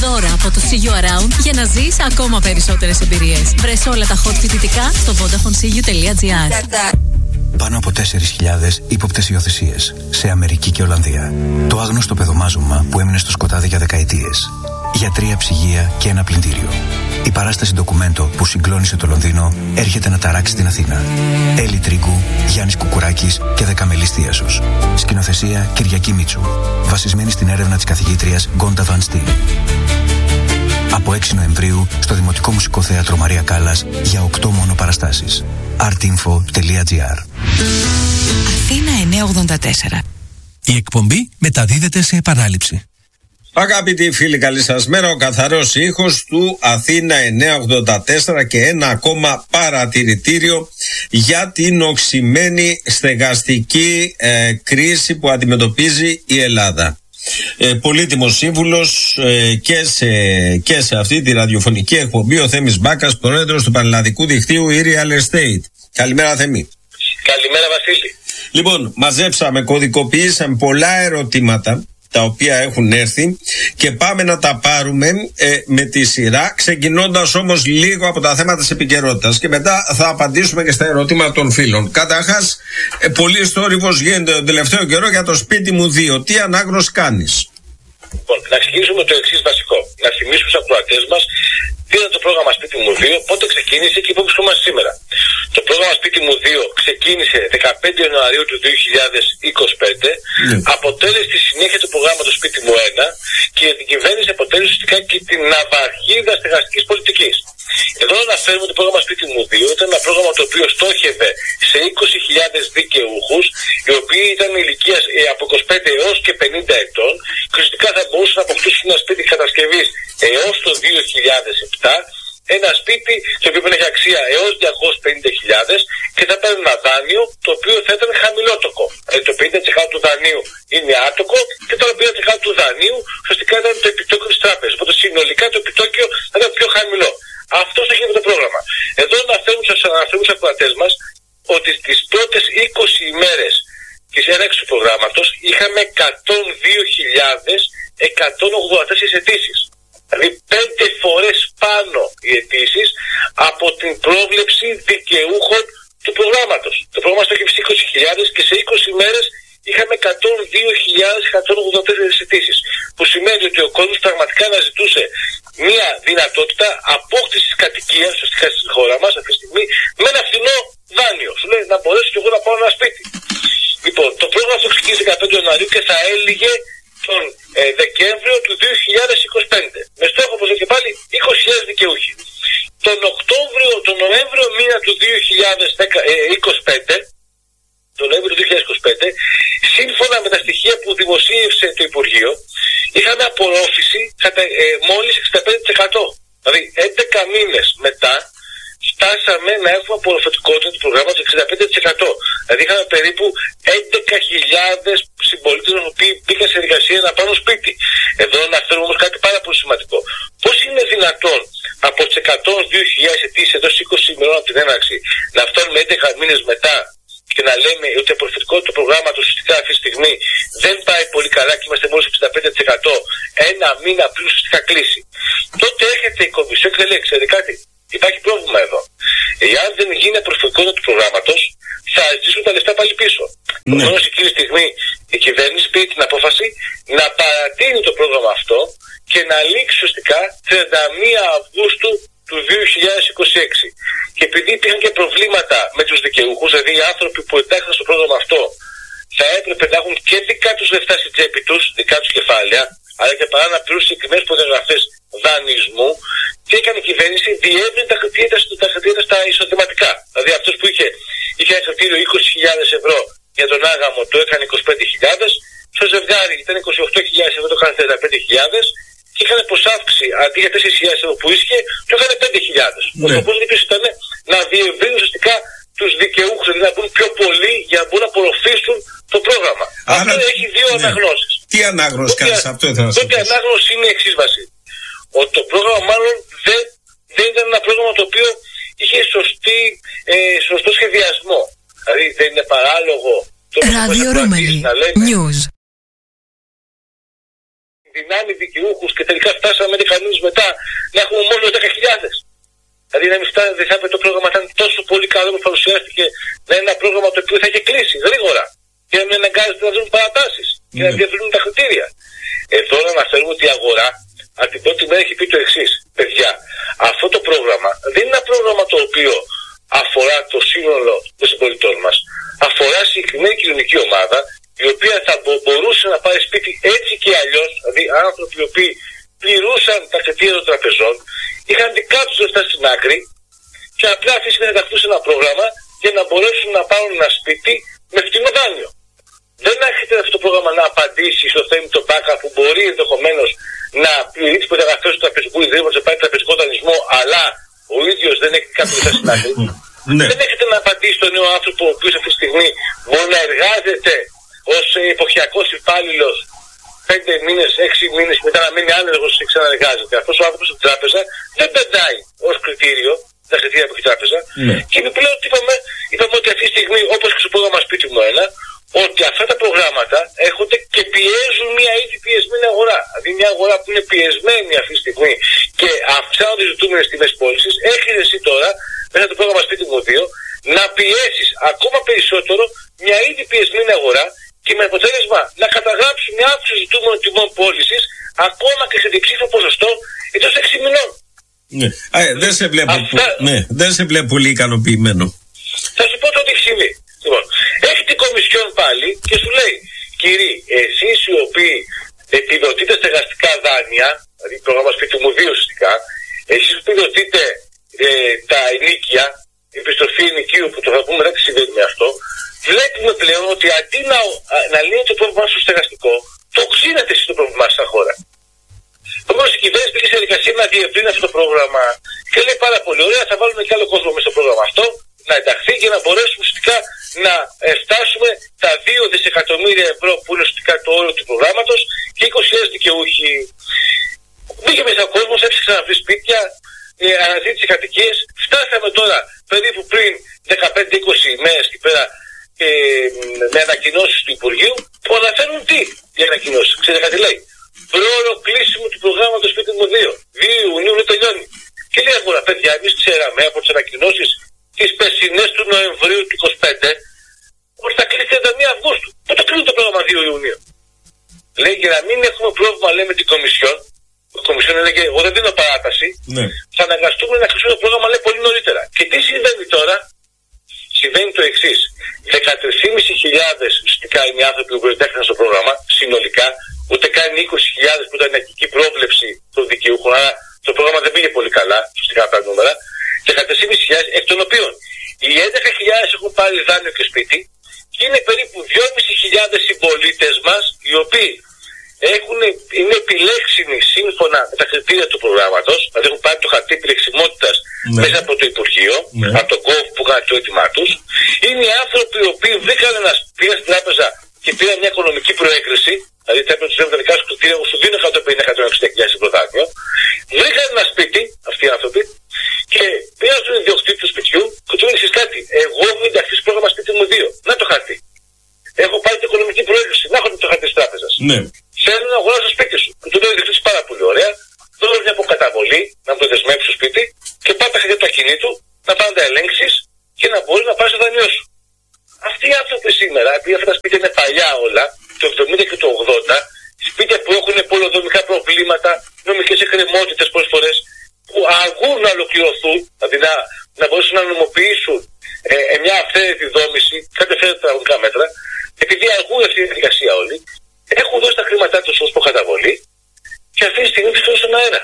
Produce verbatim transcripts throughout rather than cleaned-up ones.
Δώρα από το See You Around για να ζεις ακόμα περισσότερες εμπειρίες. Βρες όλα τα hot φοιτητικά στο vodafone c u τελεία g r. Πάνω από τέσσερις χιλιάδες ύποπτες υιοθεσίες σε Αμερική και Ολλανδία. Το άγνωστο παιδομάζωμα που έμεινε στο σκοτάδι για δεκαετίες. Γιατρία, ψυγεία και ένα πλυντήριο. Η παράσταση ντοκουμέντο που συγκλώνησε το Λονδίνο έρχεται να ταράξει την Αθήνα. Έλλη Τρίγκου, Γιάννης Κουκουράκης και Δεκαμελής Θίασος. Σκηνοθεσία Κυριακή Μίτσου. Βασισμένη στην έρευνα της καθηγήτριας Γκόντα Βαν Στιν. Από έξι Νοεμβρίου στο Δημοτικό Μουσικό Θέατρο Μαρία Κάλλας για οκτώ μόνο παραστάσεις. artinfo τελεία gr. Αθήνα εννιακόσια ογδόντα τέσσερα. Η εκπομπή μεταδίδεται σε επανάληψη. Αγαπητοί φίλοι, καλή σας μέρα. Ο καθαρός ήχος του Αθήνα εννιακόσια ογδόντα τέσσερα και ένα ακόμα παρατηρητήριο για την οξυμένη στεγαστική ε, κρίση που αντιμετωπίζει η Ελλάδα. Ε, πολύτιμος σύμβουλος ε, και, σε, και σε αυτή τη ραδιοφωνική εκπομπή ο Θέμης Μπάκας, πρόεδρος του Πανελλαδικού Δικτύου e-Real Estate. Καλημέρα Θέμη. Καλημέρα Βασίλη. Λοιπόν, μαζέψαμε, κωδικοποιήσαμε πολλά ερωτήματα τα οποία έχουν έρθει και πάμε να τα πάρουμε ε, με τη σειρά, ξεκινώντας όμως λίγο από τα θέματα της επικαιρότητας και μετά θα απαντήσουμε και στα ερωτήματα των φίλων. Καταρχάς, ε, πολύ θόρυβος γίνεται τον τελευταίο καιρό για το σπίτι μου δύο. Τι ανάγνωση κάνεις? Λοιπόν, να ξεκινήσουμε το εξής βασικό. Να θυμίσουμε στους ακροατές μας τι είναι το πρόγραμμα Σπίτι μου δύο, πότε ξεκίνησε και πού βρισκόμαστε σήμερα. Το πρόγραμμα Σπίτι μου δύο ξεκίνησε δεκαπέντε Ιανουαρίου του δύο χιλιάδες είκοσι πέντε, mm. αποτέλεσε τη συνέχεια του προγράμματος Σπίτι μου ένα και η κυβέρνηση αποτέλεσε ουσιαστικά και την ναυαρχίδα στεγαστικής πολιτικής. Εδώ αναφέρουμε το πρόγραμμα Σπίτι μου δύο, ήταν ένα πρόγραμμα το οποίο στόχευε σε είκοσι χιλιάδες δικαιούχους, οι οποίοι ήταν ηλικία από είκοσι πέντε έως και πενήντα ετών και ουσιαστικά θα μπορούσαν να αποκτήσουν ένα σπίτι κατασκευής έως το δύο χιλιάδες επτά, ένα σπίτι το οποίο έχει αξία έως διακόσιες πενήντα χιλιάδες και θα παίρνει ένα δάνειο το οποίο θα ήταν χαμηλότοκο. Δηλαδή το πενήντα τοις εκατό του δανείου είναι άτοκο και το πενήντα τοις εκατό του δανείου ουσιαστικά ήταν το επιτόκιο της τράπεζας. Οπότε συνολικά το επιτόκιο θα ήταν πιο χαμηλό. Αυτό στοχεύει το πρόγραμμα. Εδώ να φέρουμε στους ακροατές μας ότι στις πρώτες είκοσι ημέρες της έναρξης του προγράμματος είχαμε εκατόν δύο χιλιάδες εκατόν ογδόντα τέσσερις αιτήσεις. Δηλαδή πέντε φορές πάνω οι αιτήσεις από την πρόβλεψη δικαιούχων του προγράμματος. Το πρόγραμμα στοχεύει είκοσι χιλιάδες και σε είκοσι ημέρες είχαμε εκατόν δύο χιλιάδες εκατόν ογδόντα τέσσερις αιτήσεις. Που σημαίνει ότι ο κόσμος πραγματικά αναζητούσε μια δυνατότητα απόκτησης κατοικίας ουσιαστικά στη χώρα μας αυτή τη στιγμή με ένα φθηνό δάνειο. Σου λέει να μπορέσω και εγώ να πάω ένα σπίτι. Λοιπόν, το πρόγραμμα αυτό ξεκίνησε δεκαπέντε Ιανουαρίου και θα έλυγε τον ε, Δεκέμβριο του δύο χιλιάδες είκοσι πέντε. Με στόχο, όπως και πάλι, είκοσι χιλιάδες δικαιούχοι. Τον Οκτώβριο, τον Νοέμβριο μήνα του δύο χιλιάδες είκοσι πέντε, τον Νοέμβριο του δύο χιλιάδες είκοσι πέντε, σύμφωνα με τα στοιχεία που δημοσίευσε το Υπουργείο, είχαμε απορρόφηση κατά ε, μόλις εξήντα πέντε τοις εκατό. Δηλαδή, έντεκα μήνες μετά, φτάσαμε να έχουμε απορροφητικότητα του προγράμματος εξήντα πέντε τοις εκατό. Δηλαδή, είχαμε περίπου έντεκα χιλιάδες συμπολίτες οι οποίοι μπήκαν σε εργασία να πάρουν σπίτι. Εδώ να φέρουμε όμως κάτι πάρα πολύ σημαντικό. Πώς είναι δυνατόν από τις εκατόν δύο χιλιάδες αιτήσεις εδώ στις είκοσι ημερών από την έναρξη να φτάνουμε έντεκα μήνες μετά και να λέμε ότι η απορροφητικότητα του προγράμματος ουσιαστικά αυτή τη στιγμή δεν πάει πολύ καλά και είμαστε μόλις εξήντα πέντε τοις εκατό ένα μήνα πριν ουσιαστικά κλείσει. Τότε έρχεται η Κομισιόν και λέει: ξέρετε κάτι, υπάρχει πρόβλημα εδώ. Εάν δεν γίνει απορροφητικότητα του προγράμματος, θα ζητήσουν τα λεφτά πάλι πίσω. Ναι. Επομένως, εκείνη τη στιγμή η κυβέρνηση πήρε την απόφαση να παρατείνει το πρόγραμμα αυτό και να λήξει ουσιαστικά τριάντα μία Αυγούστου του δύο χιλιάδες είκοσι έξι. Και επειδή υπήρχαν και προβλήματα με τους δικαιούχους, δηλαδή οι άνθρωποι που εντάχθηκαν στο πρόγραμμα αυτό θα έπρεπε να έχουν και δικά τους λεφτά στην τσέπη τους, δικά τους κεφάλαια, αλλά και παρά να πληρούν συγκεκριμένες προδιαγραφές δανεισμού, τι έκανε η κυβέρνηση, διεύρυνε τα κριτήρια στα εισοδηματικά. Δηλαδή αυτός που είχε, είχε ένα κριτήριο είκοσι χιλιάδες ευρώ για τον άγαμο, το έκανε είκοσι πέντε χιλιάδες, στο ζευγάρι ήταν είκοσι οκτώ χιλιάδες ευρώ, το έκανε τριάντα πέντε χιλιάδες και είχαν προσάυξη αντί για τέσσερις χιλιάδες ευρώ που ίσχυε, το έκανε πέντε χιλιάδες. Ναι. Ο σκοπός λοιπόν ήταν να διευρύνουν ουσιαστικά τους δικαιούχους, δηλαδή να μπουν πιο πολλοί για να μπορούν να απορροφήσουν το πρόγραμμα. Άρα, αυτό έχει δύο ναι. αναγνώσεις. Τι ανάγνωση κάνεις αυτό, ήθελα να σου πω. Τότε η ανάγνωση είναι η εξής βασίλη. Ότι το πρόγραμμα μάλλον δεν, δεν ήταν ένα πρόγραμμα το οποίο είχε σωστή, ε, σωστό σχεδιασμό. Δηλαδή δεν είναι παράλογο Ράδιο Ρούμελι News. δυνάμει δικαιούχους και τελικά φτάσαμε δέκα μήνες μετά να έχουμε μόνο δέκα χιλιάδες. Δηλαδή να μην φτάνει, δεν θα έπρεπε το πρόγραμμα να ήταν τόσο πολύ καλό που παρουσιάστηκε να είναι ένα πρόγραμμα το οποίο θα έχει κλείσει γρήγορα και να μην αναγκάζεται να δίνουν παρατάσεις και mm. να διαβρύνουν τα κριτήρια. Εδώ να αναφέρουμε ότι η αγορά από την πρώτη μέρα έχει πει το εξής. Παιδιά, αυτό το πρόγραμμα δεν είναι ένα πρόγραμμα το οποίο αφορά το σύνολο των συμπολιτών μας. Αφορά συγκεκριμένη κοινωνική ομάδα η οποία θα μπο- μπορούσε να πάρει σπίτι έτσι και αλλιώς, δηλαδή άνθρωποι οι οποίοι πληρούσαν τα κριτήρια των τραπεζών, είχαν δικά τους λεφτά στην άκρη και απλά αφήσανε να ενταχθούν σε ένα πρόγραμμα για να μπορέσουν να πάρουν ένα σπίτι με φτηνό δάνειο. Δεν έρχεται αυτό το πρόγραμμα να απαντήσει στο θέμα του backup που μπορεί ενδεχομένως να πληρεί τις προδιαγραφές του τραπεζικού ιδρύματος, να πάρει τραπεζικό δανεισμό, αλλά ο ίδιος δεν έχει κάποιο λεφτά στην άκρη. Ναι. Δεν έχετε να απαντήσει στον νέο άνθρωπο ο οποίος αυτή τη στιγμή μπορεί να εργάζεται ως εποχιακός υπάλληλος πέντε μήνες, έξι μήνες μετά να μείνει άνεργος και ξαναεργάζεται. Αυτός ο άνθρωπος στην τράπεζα δεν πετάει ως κριτήριο τα κριτήρια που έχει η τράπεζα. Ναι. Και επιπλέον είπαμε, είπαμε ότι αυτή τη στιγμή, όπως και στο πρόγραμμα σπίτι μου ένα, ότι αυτά τα προγράμματα έρχονται και πιέζουν μια ήδη πιεσμένη αγορά. Δηλαδή μια αγορά που είναι πιεσμένη αυτή τη στιγμή και αυξάνονται οι ζητούμενες τιμές πώλησης, έχεις εσύ τώρα μέσα το πρόγραμμα σπίτι μου δύο να πιέσεις ακόμα περισσότερο μια ήδη πιεσμένη αγορά και με αποτέλεσμα να καταγράψουν μια αύξηση ζητούμενων τιμών πώλησης ακόμα και σε διψήφιο ποσοστό εντός έξι μηνών. Ναι. Α, ε, δεν, σε βλέπω, Αυτά... ναι, δεν σε βλέπω πολύ ικανοποιημένο. Θα σου πω το τι σημαίνει. Λοιπόν, έχει την Κομισιόν πάλι και σου λέει, κύριοι, εσείς οι οποίοι επιδοτείτε στεγαστικά δάνεια, δηλαδή πρόγραμμα σπίτι μου δύο ουσιαστικά, εσείς που επιδοτείτε ε, τα ενίκια, επιστροφή ενοικίου που το θα πούμε δεν τι συμβαίνει με αυτό, βλέπουμε πλέον ότι αντί να, να λύνει το πρόβλημα στο στεγαστικό, το οξύνεται εσείς το πρόβλημα στα χώρα. Επομένως η κυβέρνηση πήγε σε διαδικασία να διευρύνει αυτό το πρόγραμμα και λέει πάρα πολύ ωραία, θα βάλουμε και άλλο κόσμο μέσα στο πρόγραμμα αυτό, να ενταχθεί και να μπορέσουμε ουσιαστικά να φτάσουμε τα δύο δισεκατομμύρια ευρώ που είναι ουσιαστικά το όριο του προγράμματος και είκοσι χιλιάδες δικαιούχοι. Μπήκε μέσα ο κόσμος, έψαξε να βρει σπίτια, ε, αναζήτησε κατοικίες. Φτάσαμε τώρα περίπου πριν δεκαπέντε είκοσι μέρες εκεί πέρα ε, με ανακοινώσεις του Υπουργείου που αναφέρουν τι οι ανακοινώσεις. Ξέρετε κάτι λέει. Πρόωρο κλείσιμο του προγράμματος σπίτι μου δύο. δύο Ιουνίου δεν τελειώνει. Και λέει αγορά, παιδιά, εμείς ξέραμε από τις ανακοινώσεις τις περσινές του Νοεμβρίου του είκοσι πέντε ότι θα κλείσει τριάντα μία Αυγούστου. Πότε κλείνει το πρόγραμμα δύο Ιουνίου. Λέει για να μην έχουμε πρόβλημα, λέει με την Κομισιόν. Η Κομισιόν έλεγε: εγώ δεν δίνω παράταση. Ναι. Θα αναγκαστούμε να κλείσουμε το πρόγραμμα, λέει, πολύ νωρίτερα. Και τι συμβαίνει τώρα. Συμβαίνει το εξής. δεκατρείς χιλιάδες πεντακόσιοι ουσιαστικά είναι οι άνθρωποι που προετέχθηκαν στο πρόγραμμα συνολικά. Ούτε καν είκοσι χιλιάδες που ήταν η αρχική πρόβλεψη των δικαιούχων. Άρα το πρόγραμμα δεν πήγε πολύ καλά, ουσιαστικά τα νούμερα. δεκατρείς χιλιάδες εκ των οποίων οι έντεκα χιλιάδες έχουν πάρει δάνειο και σπίτι και είναι περίπου δυόμισι χιλιάδες συμπολίτες μας οι οποίοι έχουν, είναι επιλέξιμοι σύμφωνα με τα κριτήρια του προγράμματος, δηλαδή έχουν πάρει το χαρτί επιλεξιμότητας ναι. μέσα από το Υπουργείο, ναι. από τον κόβ που έκανε το αίτημά τους. Είναι οι άνθρωποι οι οποίοι βρήκαν ένα πήγαν στην τράπεζα και πήραν μια οικονομική προέκριση, δηλαδή θα έπρεπε να του δίνουν τα δικά σου κριτήρια που σου δίνουν εκατόν πενήντα με εκατόν εξήντα χιλιάδες ευρώ δάνειο. Βρήκαν ένα σπίτι αυτοί οι άνθρωποι και πήγαν στον ιδιοκτήτη του σπιτιού και του έλεγε κάτι. Εγώ έχω ενταχθεί στο πρόγραμμα σπίτι μου δύο. Να το χαρτί. Έχω πάρει την οικονομική προέκριση. Να έχω το χαρτί τη τράπεζα. Ναι. Θέλω να αγοράσω το σπίτι σου. Και του λέει ο ιδιοκτήτη πάρα πολύ ωραία. Τώρα μια αποκαταβολή να μου το δεσμεύσει στο σπίτι και πάρει τα χαρτιά του ακινήτου να πάνε να τα ελέγξει και να μπορεί να πάρει το δανειό σου. Αυτοί οι άνθρωποι σήμερα, επειδή αυτά τα σπίτια είναι παλιά όλα, το εβδομήντα και το ογδόντα, σπίτια που έχουν πολυδομικά προβλήματα, νομικές εκκρεμότητες πολλές φορές, που αργούν να ολοκληρωθούν, δηλαδή να, να μπορέσουν να νομοποιήσουν ε, ε, μια αυθαίρετη δόμηση, κάτι φέρετε τα αγωνικά μέτρα, επειδή αργούν αυτή η διαδικασία όλοι, έχουν δώσει τα χρήματά τους ως προκαταβολή και αυτή τη στιγμή βρίσκονται στον αέρα.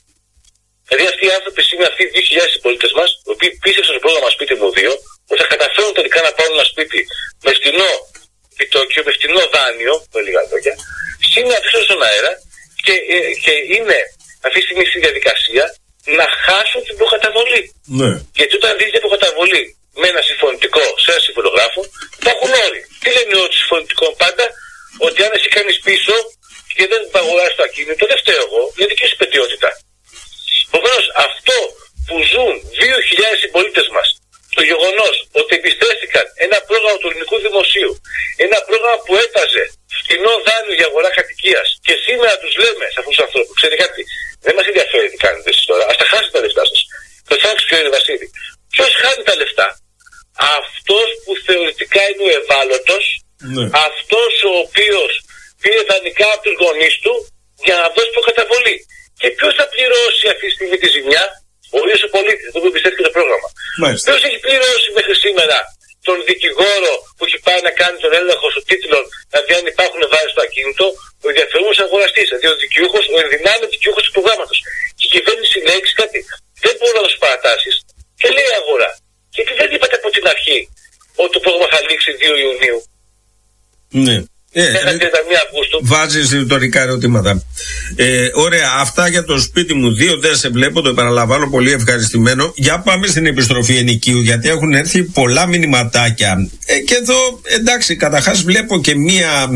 Δηλαδή αυτοί οι άνθρωποι σήμερα, αυτοί οι δύο χιλιάδες συμπολίτες μας, οι οποίοι πίστεψαν στο πρόγραμμα σπίτι μου δύο, ότι θα καταφέρουν τελικά να πάρουν ένα σπίτι με φτηνό επιτόκιο, με φτηνό δάνειο, με λίγα λόγια, σήμερα βρίσκονται στον αέρα και, ε, και είναι αυτή τη στιγμή στη διαδικασία να χάσουν την προκαταβολή. Ναι. Γιατί όταν δίνει την προκαταβολή με ένα συμφωνητικό σε ένα συμφωνογράφο, υπάρχουν όροι. Τι λένε οι όροι του συμφωνητικών πάντα, ότι αν εσύ κάνεις πίσω και δεν αγοράσει το ακίνητο, δεν φταίω εγώ, είναι δική σου πετιότητα. Επομένως, αυτό που ζουν δύο χιλιάδες συμπολίτες μας, το γεγονός ότι εμπιστεύτηκαν ένα πρόγραμμα του ελληνικού δημοσίου, ένα πρόγραμμα που έταζε φτηνό δάνειο για αγορά κατοικίας και σήμερα τους τους λέμε σε αυτούς τους ανθρώπους, ξέρετε κάτι, δεν μας ενδιαφέρει τι κάνετε εσείς τώρα, ας τα χάσετε τα λεφτά σας. Το θάψει κύριε Βασίλη. Ποιος χάνει τα λεφτά? Αυτός που θεωρητικά είναι ο ευάλωτος, ναι. αυτός ο οποίος πήρε δανεικά από τους γονείς του για να δώσει προκαταβολή. Και ποιος θα πληρώσει αυτή τη στιγμή τη ζημιά? Ο ίδιος ο πολίτης, το οποίο πιστεύει και το πρόγραμμα. Ποιος έχει πληρώσει μέχρι σήμερα τον δικηγόρο που έχει πάει να κάνει τον έλεγχο των τίτλων, δηλαδή αν υπάρχουν βάρη στο ακίνητο, ο ενδιαφερόμενος αγοραστής, δηλαδή ο δικαιούχος, ο ενδυνάμει δικαιούχος του προγράμματος. Και η κυβέρνηση λέει κάτι, δεν μπορεί να δώσει παρατάσεις και λέει αγορά. Γιατί δεν είπατε από την αρχή ότι το πρόγραμμα θα λήξει δύο Ιουνίου. Ναι. Ε, ε, βάζεις ρητορικά ερωτήματα. Ε, ωραία, αυτά για το σπίτι μου δύο. Δεν σε βλέπω, το επαναλαμβάνω, πολύ ευχαριστημένο. Για πάμε στην επιστροφή ενοικίου, γιατί έχουν έρθει πολλά μηνυματάκια. Ε, και εδώ, εντάξει, καταρχάς βλέπω και μία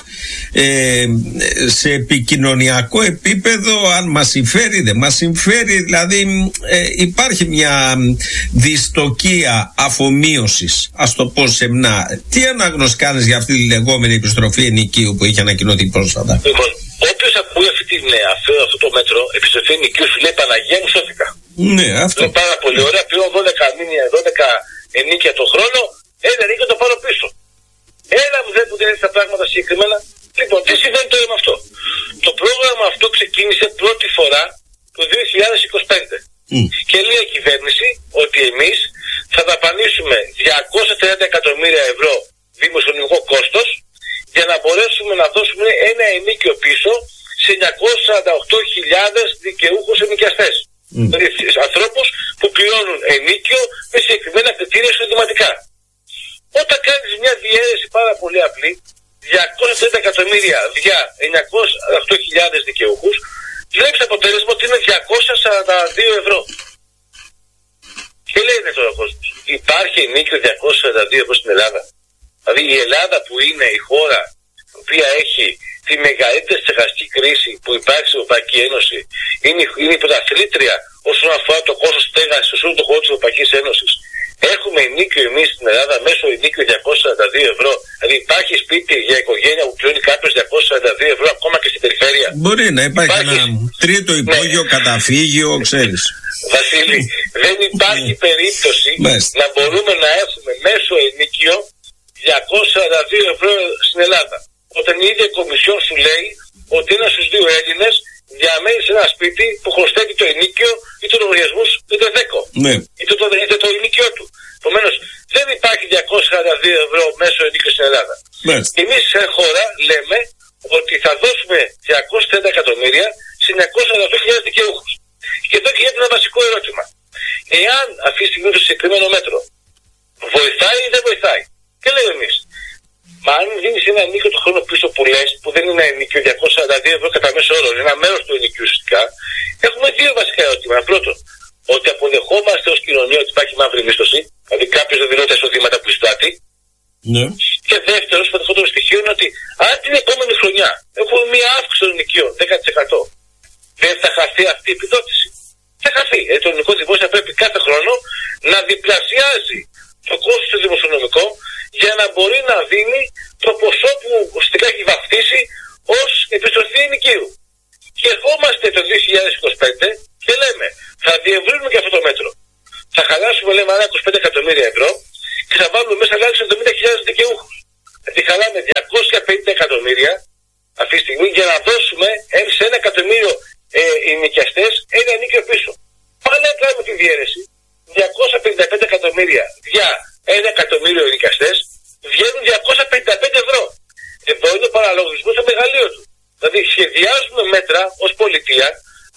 ε, σε επικοινωνιακό επίπεδο, αν μας συμφέρει, δεν μας συμφέρει. Δηλαδή, ε, υπάρχει μια δυστοκία αφομοίωσης, ας το πω σεμνά. Τι ανάγνωση κάνεις για αυτή τη λεγόμενη επιστροφή ενοικίου που είχε ανακοινωθεί πρόσφατα? Λοιπόν, όποιος ακούει αυτή την, αυτό, αυτό το μέτρο, επιστροφή ενοικίου, σου λέει Παναγία μου σώθηκα. Ναι, αυτό. Είναι πάρα πολύ ωραία. Πλέον δώδεκα μήνυα, δώδεκα ενίκια το χρόνο, ένα ενίκιο το πάρω πίσω. Ένα μου δεν που δεν έχει τα πράγματα συγκεκριμένα. Λοιπόν, τι συμβαίνει τώρα με αυτό? Το πρόγραμμα αυτό ξεκίνησε πρώτη φορά το δύο χιλιάδες είκοσι πέντε. Mm. Και λέει η κυβέρνηση ότι εμείς θα δαπανίσουμε διακόσια τριάντα εκατομμύρια ευρώ δημοσιονομικό κόστος για να μπορέσουμε να δώσουμε ένα ενίκιο πίσω σε εννιακόσιες σαράντα οκτώ χιλιάδες δικαιούχους ενοικιαστές. Mm. Δηλαδή ανθρώπους που πληρώνουν ενίκιο με συγκεκριμένα κριτήρια εισοδηματικά. Όταν κάνεις μια διαίρεση πάρα πολύ απλή, διακόσια τριάντα εκατομμύρια δια εννιακόσιες σαράντα οκτώ χιλιάδες δικαιούχους, βλέπεις αποτέλεσμα ότι είναι διακόσια σαράντα δύο ευρώ. Και λένε τώρα ο κόσμος, υπάρχει ενίκιο διακόσια σαράντα δύο ευρώ στην Ελλάδα? Δηλαδή η Ελλάδα που είναι η χώρα η οποία έχει τη μεγαλύτερη στεγαστική κρίση που υπάρχει στην Ευρωπαϊκή Ένωση, είναι, είναι η πρωταθλήτρια όσον αφορά το κόστος στέγασης σε όλο το χώρο της Ευρωπαϊκής Ένωσης. Έχουμε ενίκιο εμείς στην Ελλάδα μέσω ενίκιο διακόσια σαράντα δύο ευρώ. Δηλαδή υπάρχει σπίτι για οικογένεια που πληρώνει κάποιος διακόσια σαράντα δύο ευρώ ακόμα και στην περιφέρεια? Μπορεί να υπάρχει, υπάρχει... ένα τρίτο υπόγειο, ναι. καταφύγιο, ξέρεις. Βασίλη, δεν υπάρχει περίπτωση να μπορούμε να έχουμε μέσω ενίκιο διακόσια σαράντα δύο ευρώ στην Ελλάδα. Όταν η ίδια Κομισιόν σου λέει ότι ένας στους δύο Έλληνες διαμένει σε ένα σπίτι που χρωστεύει το ενίκιο ή του λογαριασμού ή το δέκο. Ναι. Ή το, το, το, το ενίκιο του. Επομένως, δεν υπάρχει διακόσια σαράντα δύο ευρώ μέσω ενίκιο στην Ελλάδα. Ναι. Και εμείς σε χώρα λέμε ότι θα δώσουμε διακόσια τριάντα εκατομμύρια σε εννιακόσιες σαράντα οκτώ χιλιάδες δικαιούχους. Και εδώ και για ένα βασικό ερώτημα. Εάν αυτή τη στιγμή το συγκεκριμένο μέτρο βοηθάει ή δεν βοηθάει? Και λέμε εμείς, μα αν δίνεις ένα ενίκιο το χρόνο πίσω που λες, που δεν είναι ένα ενίκιο διακόσια σαράντα δύο ευρώ κατά μέσο όρο, είναι ένα μέρος του ενικίου ουσιαστικά, έχουμε δύο βασικά ερωτήματα. Πρώτον, ότι αποδεχόμαστε ως κοινωνία ότι υπάρχει μαύρη μίσθωση, δηλαδή κάποιος δεν δηλώνει τα εισοδήματα που εισπράττει. Ναι. Και δεύτερον, το δεύτερο στοιχείο είναι ότι αν την επόμενη χρονιά έχουμε μια αύξηση των ενοικίων δέκα τοις εκατό, δεν θα χαθεί αυτή η επιδότηση? Θα χαθεί. Ε, το ελληνικό δημόσιο πρέπει κάθε χρόνο να διπλασιάζει το κόστος του δημοσιονομικού για να μπορεί να δίνει το ποσό που ουσιαστικά έχει βαφτίσει ως επιστροφή ενοικίου. Και ερχόμαστε το δύο χιλιάδες είκοσι πέντε και λέμε, θα διευρύνουμε και αυτό το μέτρο. Θα χαλάσουμε, λέμε, ένα είκοσι πέντε εκατομμύρια ευρώ και θα βάλουμε μέσα άλλους εβδομήντα χιλιάδες δικαιούχους. Δηλαδή χαλάμε διακόσια πενήντα εκατομμύρια αυτή τη στιγμή για να δώσουμε σε ένα εκατομμύριο ε, ενοικιαστές ένα ενίκιο πίσω. Πάλι κάνουμε τη διαίρεση. διακόσια πενήντα πέντε εκατομμύρια για ένα εκατομμύριο ενοικιαστές βγαίνουν διακόσια πενήντα πέντε ευρώ. Εδώ είναι ο παραλογισμός στο μεγαλείο του. Δηλαδή σχεδιάζουμε μέτρα ως πολιτεία,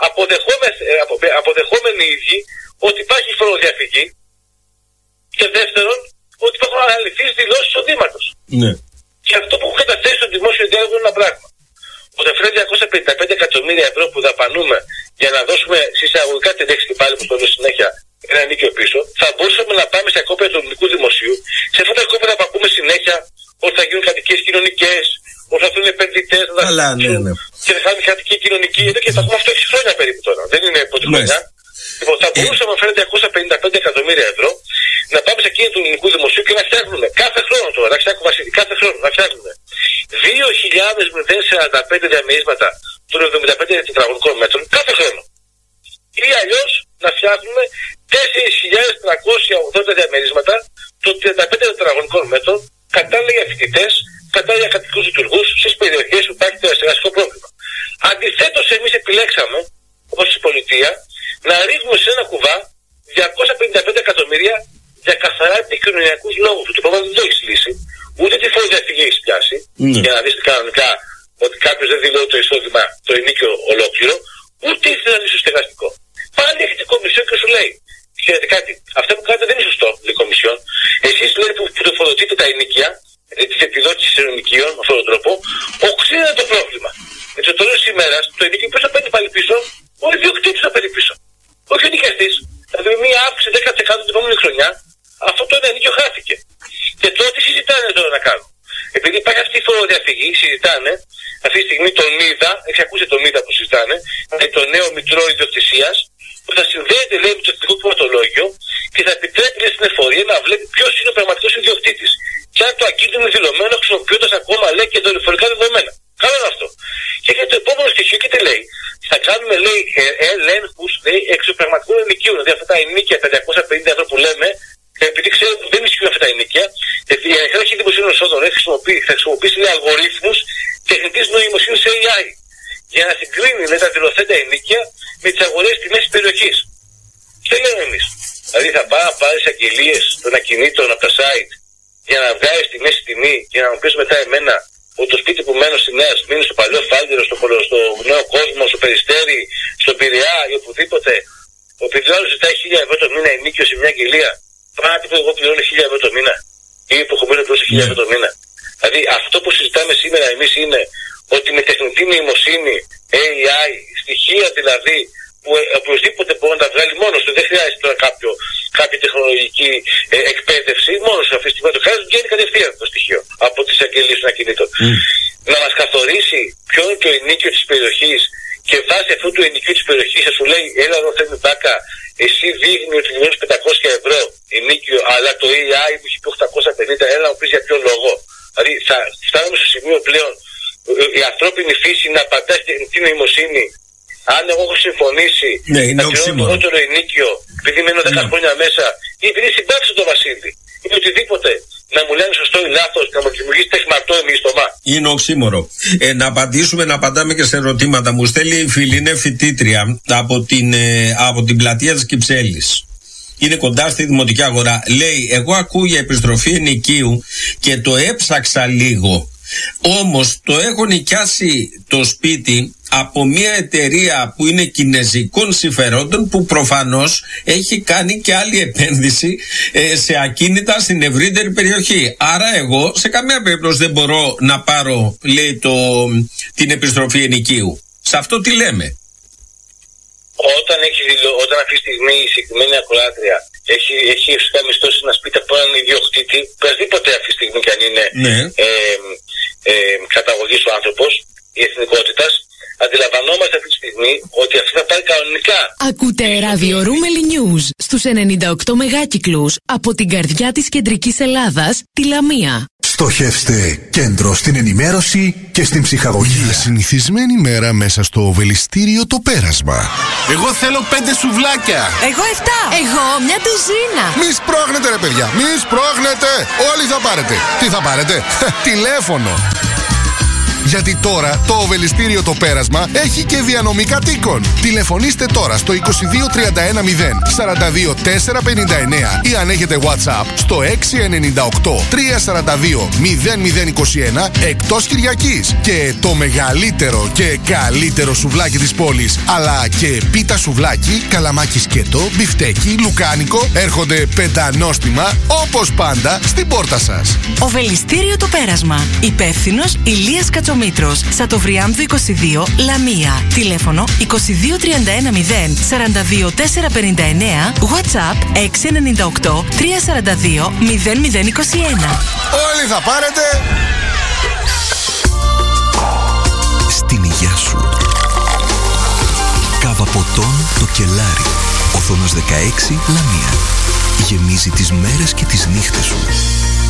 αποδεχόμενοι οι ίδιοι ότι υπάρχει φοροδιαφυγή και δεύτερον ότι υπάρχουν αναλυθείς δηλώσεις εισοδήματος. Ναι. Και αυτό που έχω καταθέσει στο δημόσιο διάλογο είναι ένα πράγμα. Όταν φέρνει διακόσια πενήντα πέντε εκατομμύρια ευρώ που δαπανούμε για να δώσουμε συσσαγωγικά την λέξη και πάλι που το λέω συνέχεια ένα νίκιο πίσω, θα μπορούσαμε να πάμε στα κόπια του ελληνικού δημοσίου, σε αυτά τα κόπια που ακούμε συνέχεια ότι θα γίνουν κατοικίες κοινωνικές, ότι θα έρθουν επενδυτές να τα ναι, ναι. και θα κάνουν κατοικία κοινωνική. Εδώ και θα έχουμε αυτό έξι χρόνια περίπου τώρα. Δεν είναι πρώτη χρονιά. Λοιπόν, θα μπορούσαμε να φέρουμε διακόσια πενήντα πέντε εκατομμύρια ευρώ να πάμε σε εκείνη του ελληνικού δημοσίου και να φτιάχνουμε κάθε χρόνο τώρα, να φτιάχνουμε κάθε χρόνο να φτιάχνουμε δύο χιλιάδες σαράντα πέντε διαμερίσματα των εβδομήντα τετραγωνικών μέτρων κάθε χρόνο. Ή αλλιώς να φτιάχνουμε τέσσερις χιλιάδες τριακόσια ογδόντα διαμερίσματα των τριάντα πέντε τετραγωνικών μέτρων, κατάλληλα για φοιτητές, κατάλληλα για κατοικούς λειτουργούς στις περιοχές που υπάρχει το αστεγαστικό πρόβλημα. Αντιθέτως, εμείς επιλέξαμε, όπως η πολιτεία, να ρίχνουμε σε ένα κουβά διακόσια πενήντα πέντε εκατομμύρια για καθαρά επικοινωνιακούς λόγους. Το πρόβλημα δεν το έχει λύσει, ούτε τη φοροδιαφυγή έχει πιάσει, mm. για να δεις κανονικά ότι κάποιος δεν δηλώνει το εισόδημα, το ενίκιο ολόκληρο, ούτε ήθελε να λύσει το στεγαστικό. Πάλι έχει την Κομισιόν και σου λέει: ξέρετε κάτι, αυτά που κάνετε δεν είναι σωστό, λέει η Κομισιόν. Εσείς λέτε που πληροφορείτε τα ενίκια, τις επιδότησεις των ενοικίων, με αυτόν τον τρόπο, οξύνεται το πρόβλημα. Με το τέλος της ημέρας, το ενίκιο ποιος θα παίρνει πάλι πίσω, ο ιδιοκτήτης θα παίρνει πίσω. Όχι ο νοικιαστής. Δηλαδή, μία αύξηση δέκα τοις εκατό την επόμενη χρονιά, αυτό το ενίκιο χάθηκε. Και τώρα τι συζητάνε τώρα να κάνουν. Επειδή υπάρχει αυτή η φοροδιαφυγή, συζητάνε αυτή τη στιγμή τον ΜΥΔΑ, έχει ακούσει τον ΜΥΔΑ που συζητάνε, δηλαδή το νέο μητρό ιδιοκτησίας, που θα συνδέεται λέει με το εθνικό κτηματολόγιο και θα επιτρέπει λέει, στην εφορία να βλέπει ποιος είναι ο πραγματικός ιδιοκτήτης. Και αν το ακίνητο είναι δηλωμένο, χρησιμοποιώντας ακόμα λέει και δορυφορικά δεδομένα. Καλό είναι αυτό. Και για το επόμενο στοιχείο και τι λέει. Θα κάνουμε λέει ελέγχους εξωπραγματικών ενοικίων. Δηλαδή αυτά τα ενίκια πεντακόσια πενήντα ευρώ που λέμε, επειδή ξέρω ότι δεν ισχύουν αυτά τα ενίκια, η Αρχή Δημοσίων Εσόδων θα χρησιμοποιήσει λέει, αλγορίθμους τεχνητής νοημοσύνης έι άι για να συγκρίνει λέει, τα δηλωθέντα ενίκια με τις αγορές τιμές της περιοχής. Τι λέμε εμείς. Δηλαδή θα πάει να πάρεις αγγελίες των ακινήτων από τα site για να βγάλεις τη μέση τιμή και να μου πεις μετά εμένα ότι το σπίτι που μένω στη Νέα Σμύρνη, στο παλιό Φάλγερο, στο, στο νέο κόσμο, στο Περιστέρι, στο Πειραιά ή οπουδήποτε, ο επιβιώνος ζητάει χίλια ευρώ το μήνα ενίκιο σε μια αγγελία. Πράγματι που εγώ πληρώνω χίλια ευρώ το μήνα ή που έχω πληρώσει χίλια ευρώ το μήνα. Δηλαδή αυτό που συζητάμε σήμερα εμείς είναι ότι με τεχνητή νοημοσύνη, έι άι, στοιχεία δηλαδή που οποιοδήποτε μπορεί να τα βγάλει μόνος του, δεν χρειάζεται τώρα κάποιο, κάποια τεχνολογική ε, εκπαίδευση, μόνος του αυτή τη στιγμή το χρειάζεται, βγαίνει κατευθείαν το στοιχείο από τις αγγελίες των ακινήτων. Mm. Να μας καθορίσει ποιο είναι το ενίκιο της περιοχής και βάσει αυτού του ενοικίου της περιοχής θα σου λέει, έλα εδώ θέλει μπάκα, εσύ δείχνει ότι πληρώνεις πεντακόσια ευρώ ενίκιο, αλλά το έι άι μου έχει πει οκτακόσια πενήντα, έλα να μου πεις για ποιο λόγο. Δηλαδή θα φτάνουμε στο σημείο πλέον η ανθρώπινη φύση να απαντάει στην νοημοσύνη. Αν εγώ έχω συμφωνήσει ναι, να πληρώνω το πρώτο ενίκιο επειδή μένω δέκα ναι. χρόνια μέσα ή επειδή συμπάξω το Βασίλη ή οτιδήποτε, να μου λένε σωστό ή λάθος, να μου δημιουργήσει τεχματό εμιστομά. Είναι οξύμορο. Ε, να απαντήσουμε, να απαντάμε και σε ερωτήματα. Μου στέλνει η φίλη, είναι φοιτήτρια από την, ε, από την πλατεία της Κυψέλης. Είναι κοντά στη Δημοτική Αγορά. Λέει, εγώ ακούω για επιστροφή ενοικίου και το έψαξα λίγο. Όμως το έχω νοικιάσει το σπίτι από μια εταιρεία που είναι κινεζικών συμφερόντων, που προφανώς έχει κάνει και άλλη επένδυση ε, σε ακίνητα στην ευρύτερη περιοχή. Άρα εγώ σε καμία περίπτωση δεν μπορώ να πάρω, λέει, το, την επιστροφή ενοικίου. Σε αυτό τι λέμε. Όταν, έχει, όταν αυτή τη στιγμή η συγκεκριμένη ακροάτρια έχει, έχει ουσιαστικά μισθώσει ένα σπίτι από έναν ιδιοκτήτη, οποιασδήποτε αυτή τη στιγμή και αν είναι ναι. ε, ε, καταγωγής ο άνθρωπος ή εθνικότητας, αντιλαμβανόμαστε αυτή τη στιγμή ότι αυτή θα πάρει κανονικά. Ακούτε ράδιο Ρούμελι News στους ενενήντα οκτώ μεγάκυκλους από την καρδιά της κεντρικής Ελλάδας, τη Λαμία. Στοχεύστε κέντρο στην ενημέρωση και στην ψυχαγωγία. Μια συνηθισμένη μέρα μέσα στο Βελιστήριο το Πέρασμα. Εγώ θέλω πέντε σουβλάκια. Εγώ εφτά. Εγώ μια ντουζίνα. Μη σπρώχνετε ρε παιδιά, μη σπρώχνετε. Όλοι θα πάρετε. Τι θα πάρετε? Τηλέφωνο. Γιατί τώρα το Βελιστήριο το Πέρασμα έχει και διανομή κατοίκων. Τηλεφωνήστε τώρα στο είκοσι δύο τριάντα ένα μηδέν σαράντα δύο τετρακόσια πενήντα εννέα ή αν έχετε WhatsApp στο έξι εννιά οκτώ τρία τέσσερα δύο μηδέν μηδέν είκοσι ένα εκτός Κυριακής. Και το μεγαλύτερο και καλύτερο σουβλάκι της πόλης, αλλά και πίτα σουβλάκι, καλαμάκι σκέτο, μπιφτέκι, λουκάνικο, έρχονται πεντανόστιμα όπως πάντα στην πόρτα σας. Ο Βελιστήριο το Πέρασμα. Υπεύθυνος Ηλίας Κατσομήτρος. Σατοβριάμβου είκοσι δύο, Λαμία. Τηλέφωνο είκοσι δύο τριάντα ένα μηδέν σαράντα δύο τετρακόσια πενήντα εννέα. WhatsApp έξι εννιά οκτώ τρία τέσσερα δύο μηδέν μηδέν είκοσι ένα. Όλοι θα πάρετε. Στην υγεία σου. Κάβα ποτών το Κελάρι. Οθόνος δεκαέξι, Λαμία. Γεμίζει τις μέρες και τις νύχτες σου.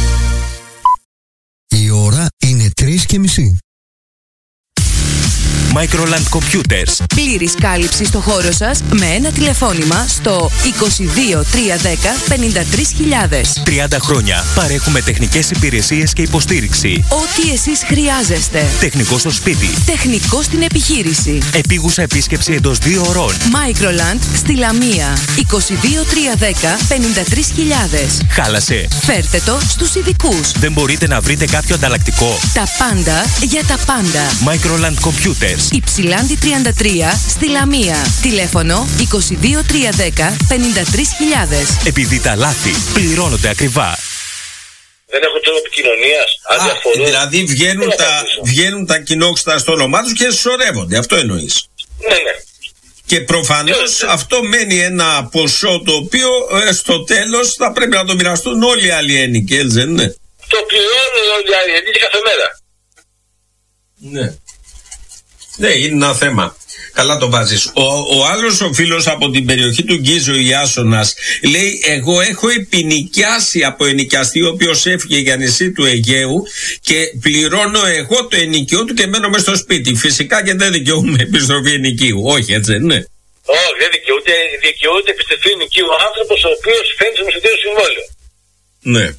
Η ώρα είναι τρεις και μισή. Microland Computers. Πλήρης κάλυψη στο χώρο σας με ένα τηλεφώνημα στο είκοσι δύο τριακόσια δέκα πενήντα τρεις χιλιάδες. τριάντα χρόνια παρέχουμε τεχνικές υπηρεσίες και υποστήριξη. Ό,τι εσείς χρειάζεστε. Τεχνικό στο σπίτι. Τεχνικό στην επιχείρηση. Επίγουσα επίσκεψη εντός δύο ωρών. Microland στη Λαμία. είκοσι δύο τριακόσια δέκα πενήντα τρεις χιλιάδες. Χάλασε. Φέρτε το στους ειδικούς. Δεν μπορείτε να βρείτε κάποιο ανταλλακτικό? Τα πάντα για τα πάντα. Microland Computers. Υψηλάντη τριάντα τρία στη Λαμία. Τηλέφωνο είκοσι δύο τριακόσια δέκα πενήντα τρεις χιλιάδες. Επειδή τα λάθη πληρώνονται ακριβά. Δεν έχω τρόπο επικοινωνίας. Δηλαδή βγαίνουν τα, βγαίνουν τα κοινόξυτα στο όνομά τους και συσσωρεύονται. Αυτό εννοείς? Ναι, ναι. Και προφανώς αυτό μένει ένα ποσό το οποίο ε, στο τέλος θα πρέπει να το μοιραστούν όλοι οι άλλοι ένοικοι, δεν είναι? Το πληρώνουν όλοι οι άλλοι ένοικοι κάθε μέρα. Ναι. Ναι, είναι ένα θέμα. Καλά το βάζεις. Ο, ο άλλος ο φίλος από την περιοχή του Γκίζο, ο Ιάσονας, λέει: εγώ έχω επινοικιάσει από ενοικιαστή ο οποίος έφυγε για νησί του Αιγαίου και πληρώνω εγώ το ενοικιό του και μένω μες στο σπίτι. Φυσικά και δεν δικαιούμαι επιστροφή ενοικίου. Όχι, έτσι δεν είναι? Όχι, δεν δικαιούται. Δικαιούται επιστροφή ενοικίου ο άνθρωπος ο οποίος φαίνεται στο μεσητήριο συμβόλαιο. Ναι.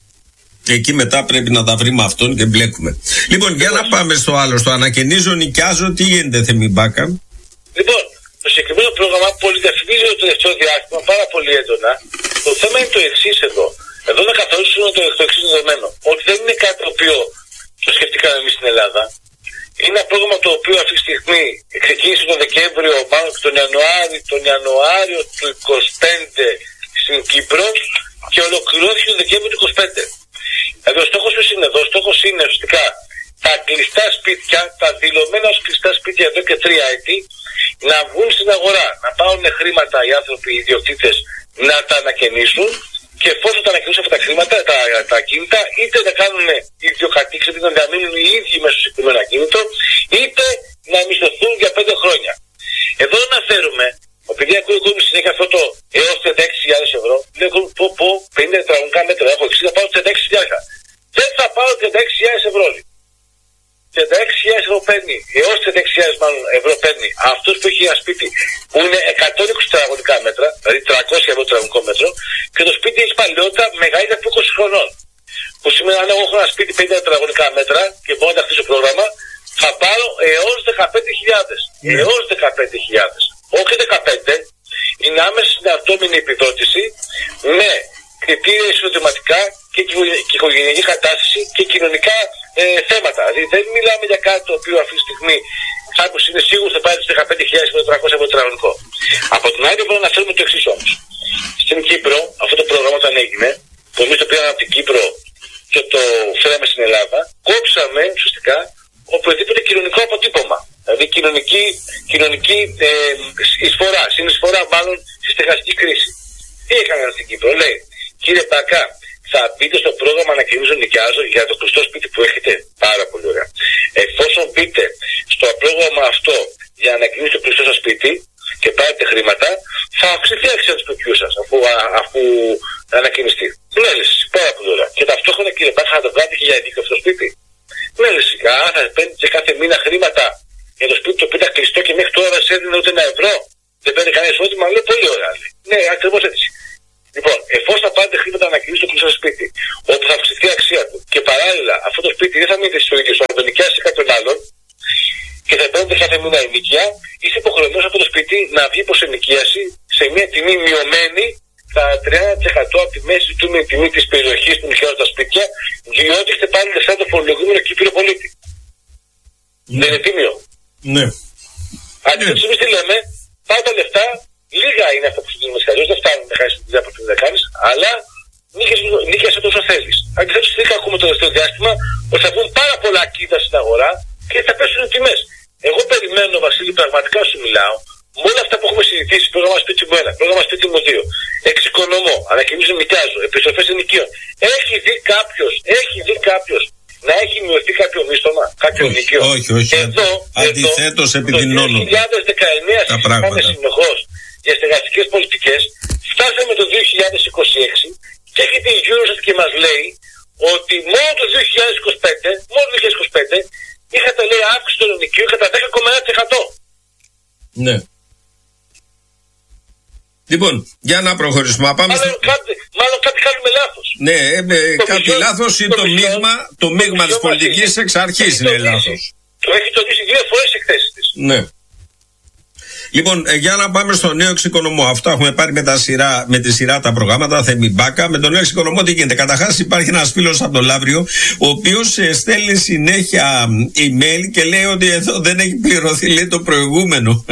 Και εκεί μετά πρέπει να τα βρει με αυτόν και μπλέκουμε. Λοιπόν, για να πάμε στο άλλο. Στο ανακαινίζω, νοικιάζω, τι γίνεται, Θεμιμπάκα? Λοιπόν, το συγκεκριμένο πρόγραμμα πολυδιαφημίζει το τελευταίο διάστημα πάρα πολύ έντονα. Το θέμα είναι το εξής εδώ. Εδώ να καθορίσουμε το, το εξής δεδομένο. Ότι δεν είναι κάτι το οποίο το σκεφτήκαμε εμείς στην Ελλάδα. Είναι ένα πρόγραμμα το οποίο αυτή τη στιγμή ξεκίνησε τον Δεκέμβριο, μάλλον τον Ιανουάριο, τον Ιανουάριο του είκοσι πέντε στην Κύπρο και ολοκληρώθηκε τον Δεκέμβριο του είκοσι πέντε. Δηλαδή ο στόχος ποιος είναι εδώ? Ο στόχος είναι ουσιαστικά τα κλειστά σπίτια, τα δηλωμένα ως κλειστά σπίτια εδώ και τρία έτη, να βγουν στην αγορά, να πάρουν χρήματα οι άνθρωποι, οι ιδιοκτήτες, να τα ανακαινήσουν και εφόσον τα ανακαινήσουν αυτά τα χρήματα, τα, τα ακίνητα, είτε να κάνουν ιδιοκατοίκηση, είτε να διαμείνουν οι ίδιοι μέσα στο συγκεκριμένο ακίνητο, είτε να μισθωθούν για πέντε χρόνια. Εδώ αναφέρουμε, επειδή ακούω ακόμη συνέχεια αυτό το έως τριάντα έξι χιλιάδες ευρώ, λέω πω πω πενήντα τετραγωνικά μέτρα, έχω εξήντα, θα πάω τριάντα έξι χιλιάδες. Δεν θα πάω τριάντα έξι χιλιάδες ευρώ. τριάντα έξι χιλιάδες ευρώ παίρνει, έως τριάντα έξι χιλιάδες μάλλον ευρώ παίρνει αυτός που έχει ένα σπίτι που είναι εκατόν είκοσι τετραγωνικά μέτρα, δηλαδή τριακόσια ευρώ τετραγωνικό μέτρο, και το σπίτι έχει παλαιότητα μεγαλύτερα από είκοσι χρονών. Που σημαίνει αν εγώ έχω ένα σπίτι πενήντα τετραγωνικά μέτρα και μπορώ να τα χτίσω πρόγραμμα, θα πάρω έως δεκαπέντε χιλιάδες. Mm. Έως δεκαπέντε χιλιάδες. Όχι δεκαπέντε, είναι άμεση συναρτώμενη επιδότηση με κριτήρια εισοδηματικά και οικογενειακή κατάσταση και κοινωνικά ε, θέματα. Δηλαδή δεν μιλάμε για κάτι το οποίο αυτή τη στιγμή κάποιο είναι σίγουρο θα πάρει τις δεκαπέντε χιλιάδες με τριακόσια ευρώ τετραγωνικό. Από την άλλη πρέπει να αναφέρουμε το εξής όμως. Στην Κύπρο αυτό το πρόγραμμα όταν έγινε, που εμείς το πήραμε από την Κύπρο και το φέραμε στην Ελλάδα, κόψαμε ουσιαστικά οπουδήποτε κοινωνικό αποτύπωμα. Δηλαδή κοινωνική, κοινωνική ε, εισφορά, συνεισφορά μάλλον στη στεγαστική κρίση. Τι έκαναν στην Κύπρο? Λέει, κύριε Πακά, θα μπείτε στο πρόγραμμα ανακαινίζω νοικιάζω για το κλειστό σπίτι που έχετε. Πάρα πολύ ωραία. Εφόσον μπείτε στο πρόγραμμα αυτό για να ανακαινήσω το κλειστό σας σπίτι και πάρετε χρήματα, θα αυξηθεί η αξία του σπιτιού σας αφού, αφού ανακαινιστεί. Ναι, λες, πάρα πολύ ωραία. Και ταυτόχρονα, κύριε Πακά, θα το κάνετε και για ενίκιο αυτό το σπίτι. Ναι, λες, θα παίρνετε κάθε μήνα χρήματα για το σπίτι το οποίο ήταν κλειστό και μέχρι τώρα δεν σε έδινε ούτε ένα ευρώ. Δεν παίρνει κανένα εισόδημα, λέει πολύ ωραία. Ναι, ακριβώς έτσι. Λοιπόν, εφόσον θα πάρετε χρήματα να ανακαινήσετε το κλειστό σπίτι, όπου θα αυξηθεί η αξία του και παράλληλα αυτό το σπίτι δεν θα μείνει στο ίδιο, θα το νοικιάσει κάποιον άλλον και θα παίρνετε κάθε μήνα ενοικία, είστε υποχρεωμένοι από το σπίτι να βγει προς ενοικίαση σε μια τιμή μειωμένη κατά τριάντα τοις εκατό από τη μέση του με τιμή της περιοχής που νοικιάζουν τα σπίτια, διότι είστε πάλι λεφτά το φορολογούμενο Κύπριο πολίτη. Mm. Δεν είναι τίμιο. Ναι. Αντίθετα, εμείς τι λέμε, πάω τα λεφτά, λίγα είναι αυτά που σου δίνουμε σχεδόν, δεν φτάνουν να χάσει τη δουλειά που πρέπει να κάνει, αλλά νίκιασε τόσο θέλει. Αντιθέτω, τι ακούμε το τελευταίο διάστημα, ότι θα βγουν πάρα πολλά ακίνητα στην αγορά και θα πέσουν οι τιμές. Εγώ περιμένω, Βασίλη, πραγματικά σου μιλάω, με όλα αυτά που έχουμε συζητήσει, πρόγραμμα σπίτι μου ένα, πρόγραμμα σπίτι μου δύο, εξοικονομώ, ανακαινίζω, νοικιάζω, επιστροφές ενοικίων. Έχει δει κάποιο, έχει δει κάποιο να έχει μειωθεί κάποιο μίσθωμα, κάποιο νοικίο? Όχι, όχι. Εδώ, αντιθέτως επιδεινώνουν. Το δύο χιλιάδες δεκαεννέα συζητάμε συνεχώς για στεγαστικές πολιτικές. Φτάσαμε το δύο χιλιάδες είκοσι έξι και έρχεται η Eurostat και μας λέει ότι μόνο το δύο χιλιάδες είκοσι πέντε, μόνο το δύο χιλιάδες είκοσι πέντε είχατε λέει αύξηση του ενοικίου κατά δέκα κόμμα ένα τοις εκατό. Ναι. Λοιπόν, για να προχωρήσουμε. Πάμε μάλλον, στο... κάτι, μάλλον κάτι κάνουμε λάθος. Ναι, ε, ε, το κάτι μισό, λάθος ή το, το μείγμα, το μείγμα της πολιτικής εξ αρχής είναι λάθος. Το έχει τονίσει δύο φορές σε εκθέσεις της. Ναι. Λοιπόν, ε, για να πάμε στο νέο εξοικονομώ. Αυτό έχουμε πάρει με, τα σειρά, με τη σειρά τα προγράμματα. Θεμιμπάκα. Με το νέο εξοικονομώ τι γίνεται? Καταρχάς υπάρχει ένας φίλος από το Λαύριο, ο οποίος ε, στέλνει συνέχεια email και λέει ότι εδώ δεν έχει πληρωθεί, λέει, το προηγούμενο.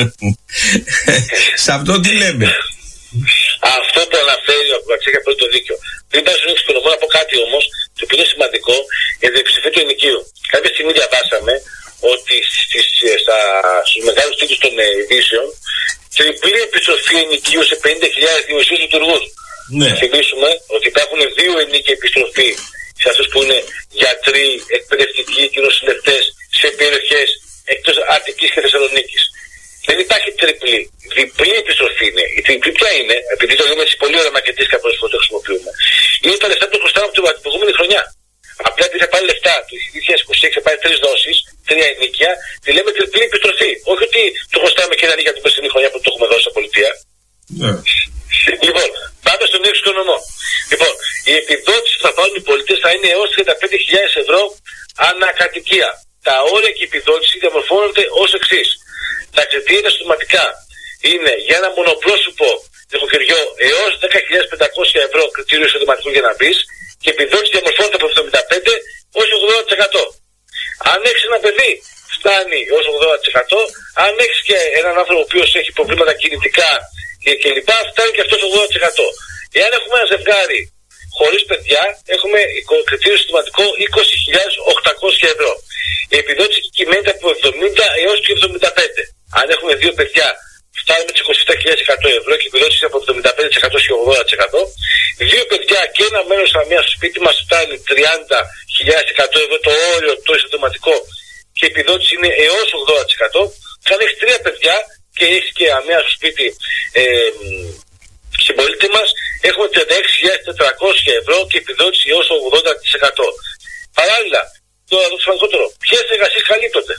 Σε αυτό τι λέμε? Αυτό που αναφέρει ο Κουβατσέκη έχει απόλυτο δίκιο. Πριν πάει στο νέο εξοικονομώ, να πω κάτι όμως, το οποίο είναι σημαντικό για την ψηφία του ενοικίου. Κάποια στιγμή διαβάσαμε ότι στις, στα, στους μεγάλους τίτλους των ειδήσεων τριπλή επιστροφή ενοικίου σε πενήντα χιλιάδες δημοσίους λειτουργούς. Ναι. Να θυμίσουμε ότι υπάρχουν δύο ενίκια επιστροφή σε αυτούς που είναι γιατροί, εκπαιδευτικοί και νοσηλευτές σε περιοχές εκτός Αττικής και Θεσσαλονίκης. Δεν υπάρχει τριπλή. Διπλή επιστροφή είναι. Η τριπλή ποια είναι? Επειδή το λέμε σε πολύ ωραία μακετής, κάποιες φορές το χρησιμοποιούμε. Είναι τα λεφτά που χρωστάμε από την προηγούμενη χρονιά. Απλά επειδή θα πάρει λεφτά του δύο χιλιάδες είκοσι έξι, θα πάρει τρεις δόσεις, τρία ενίκια, τη λέμε τριπλή επιστροφή. Όχι ότι το χρωστάμε και ένα ενίκια από την περσινή χρονιά που το έχουμε δώσει στα πολιτεία. Yeah. Λοιπόν, πάμε στον νέο εξοικονομώ. Λοιπόν, η επιδότηση που θα πάρουν οι πολίτες θα είναι έως τριάντα πέντε χιλιάδες ευρώ ανακατοικία. Τα όρια και η επιδότηση διαμορφώνονται ως εξής. Τα κριτήρια συστηματικά είναι για ένα μονοπρόσωπο νοικοκυριό έως δέκα χιλιάδες πεντακόσια ευρώ κριτήριο εισοδηματικού για να μπει, και η επιδότηση διαμορφώνεται από εβδομήντα πέντε ως ογδόντα τοις εκατό. Αν έχεις ένα παιδί, φτάνει ως ογδόντα τοις εκατό. Αν έχεις και έναν άνθρωπο ο οποίος έχει προβλήματα κινητικά και, και λοιπά, φτάνει και αυτός ογδόντα τοις εκατό. Εάν έχουμε ένα ζευγάρι χωρίς παιδιά, έχουμε κριτήριο συστηματικό είκοσι χιλιάδες οκτακόσια ευρώ. Η επιδότηση κυμαίνεται από εβδομήντα έως και εβδομήντα πέντε. Αν έχουμε δύο παιδιά, φτάνουμε τις είκοσι επτά χιλιάδες εκατό ευρώ και η επιδότηση από εβδομήντα πέντε τοις εκατό και ογδόντα τοις εκατό. Δύο παιδιά και ένα μέρος ταμεία στο σπίτι μας φτάνει τριάντα χιλιάδες εκατό ευρώ το όριο το εισοδηματικό και η επιδότηση είναι έως ογδόντα τοις εκατό. Και αν έχεις τρία παιδιά και έχεις και αμαία στο σπίτι ε, συμπολίτη μας, έχουμε τριάντα έξι χιλιάδες τετρακόσια ευρώ και επιδότηση έως ογδόντα τοις εκατό. Παράλληλα, το σημαντικότερο, ποιες εργασίες καλύπτονται?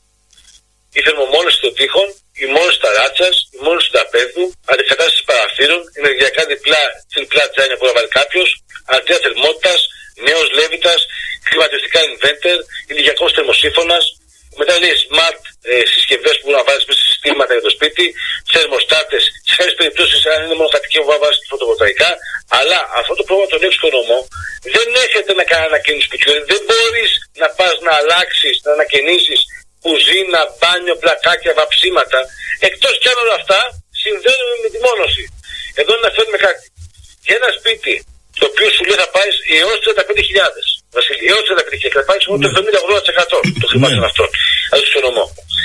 Η θερμομόνωση των τοίχων, η μόνωση ταράτσας, η μόνωση του τραπέζου, αντικατάσταση παραθύρων, ενεργειακά διπλά, τριπλά τζάνια που να βάλει κάποιος, αντία θερμότητας, νέος λέβητας, κλιματιστικά inverter, ηλικιακός θερμοσύφωνας, μετά λέει smart ε, συσκευές που μπορούν να βάλεις μέσα σε συστήματα για το σπίτι, θερμοστάτες, σε κάποιες περιπτώσεις αν είναι μονοκατοικία που βάζεις φωτοβολταϊκά. Αλλά αυτό το πρόγραμμα των νέων εξοικονομώ δεν έρχεται να κάνει ανακαίνιση σπιτιού. Δεν μπορείς να πας να αλλάξεις, να ανακαινήσεις κουζίνα, μπάνιο, πλακάκια, βαψίματα. Εκτός κι αν όλα αυτά συνδέονται με τη μόνωση. Εδώ να φέρουμε κάτι. Και ένα σπίτι το οποίο σου λέει θα πάει έως τριάντα πέντε χιλιάδες. Βασίλη, έως τριάντα πέντε χιλιάδες. Θα πάει μόνο το εβδομήντα με ογδόντα τοις εκατό το χρημάτων αυτών. Αυτό το εξοικονομώ.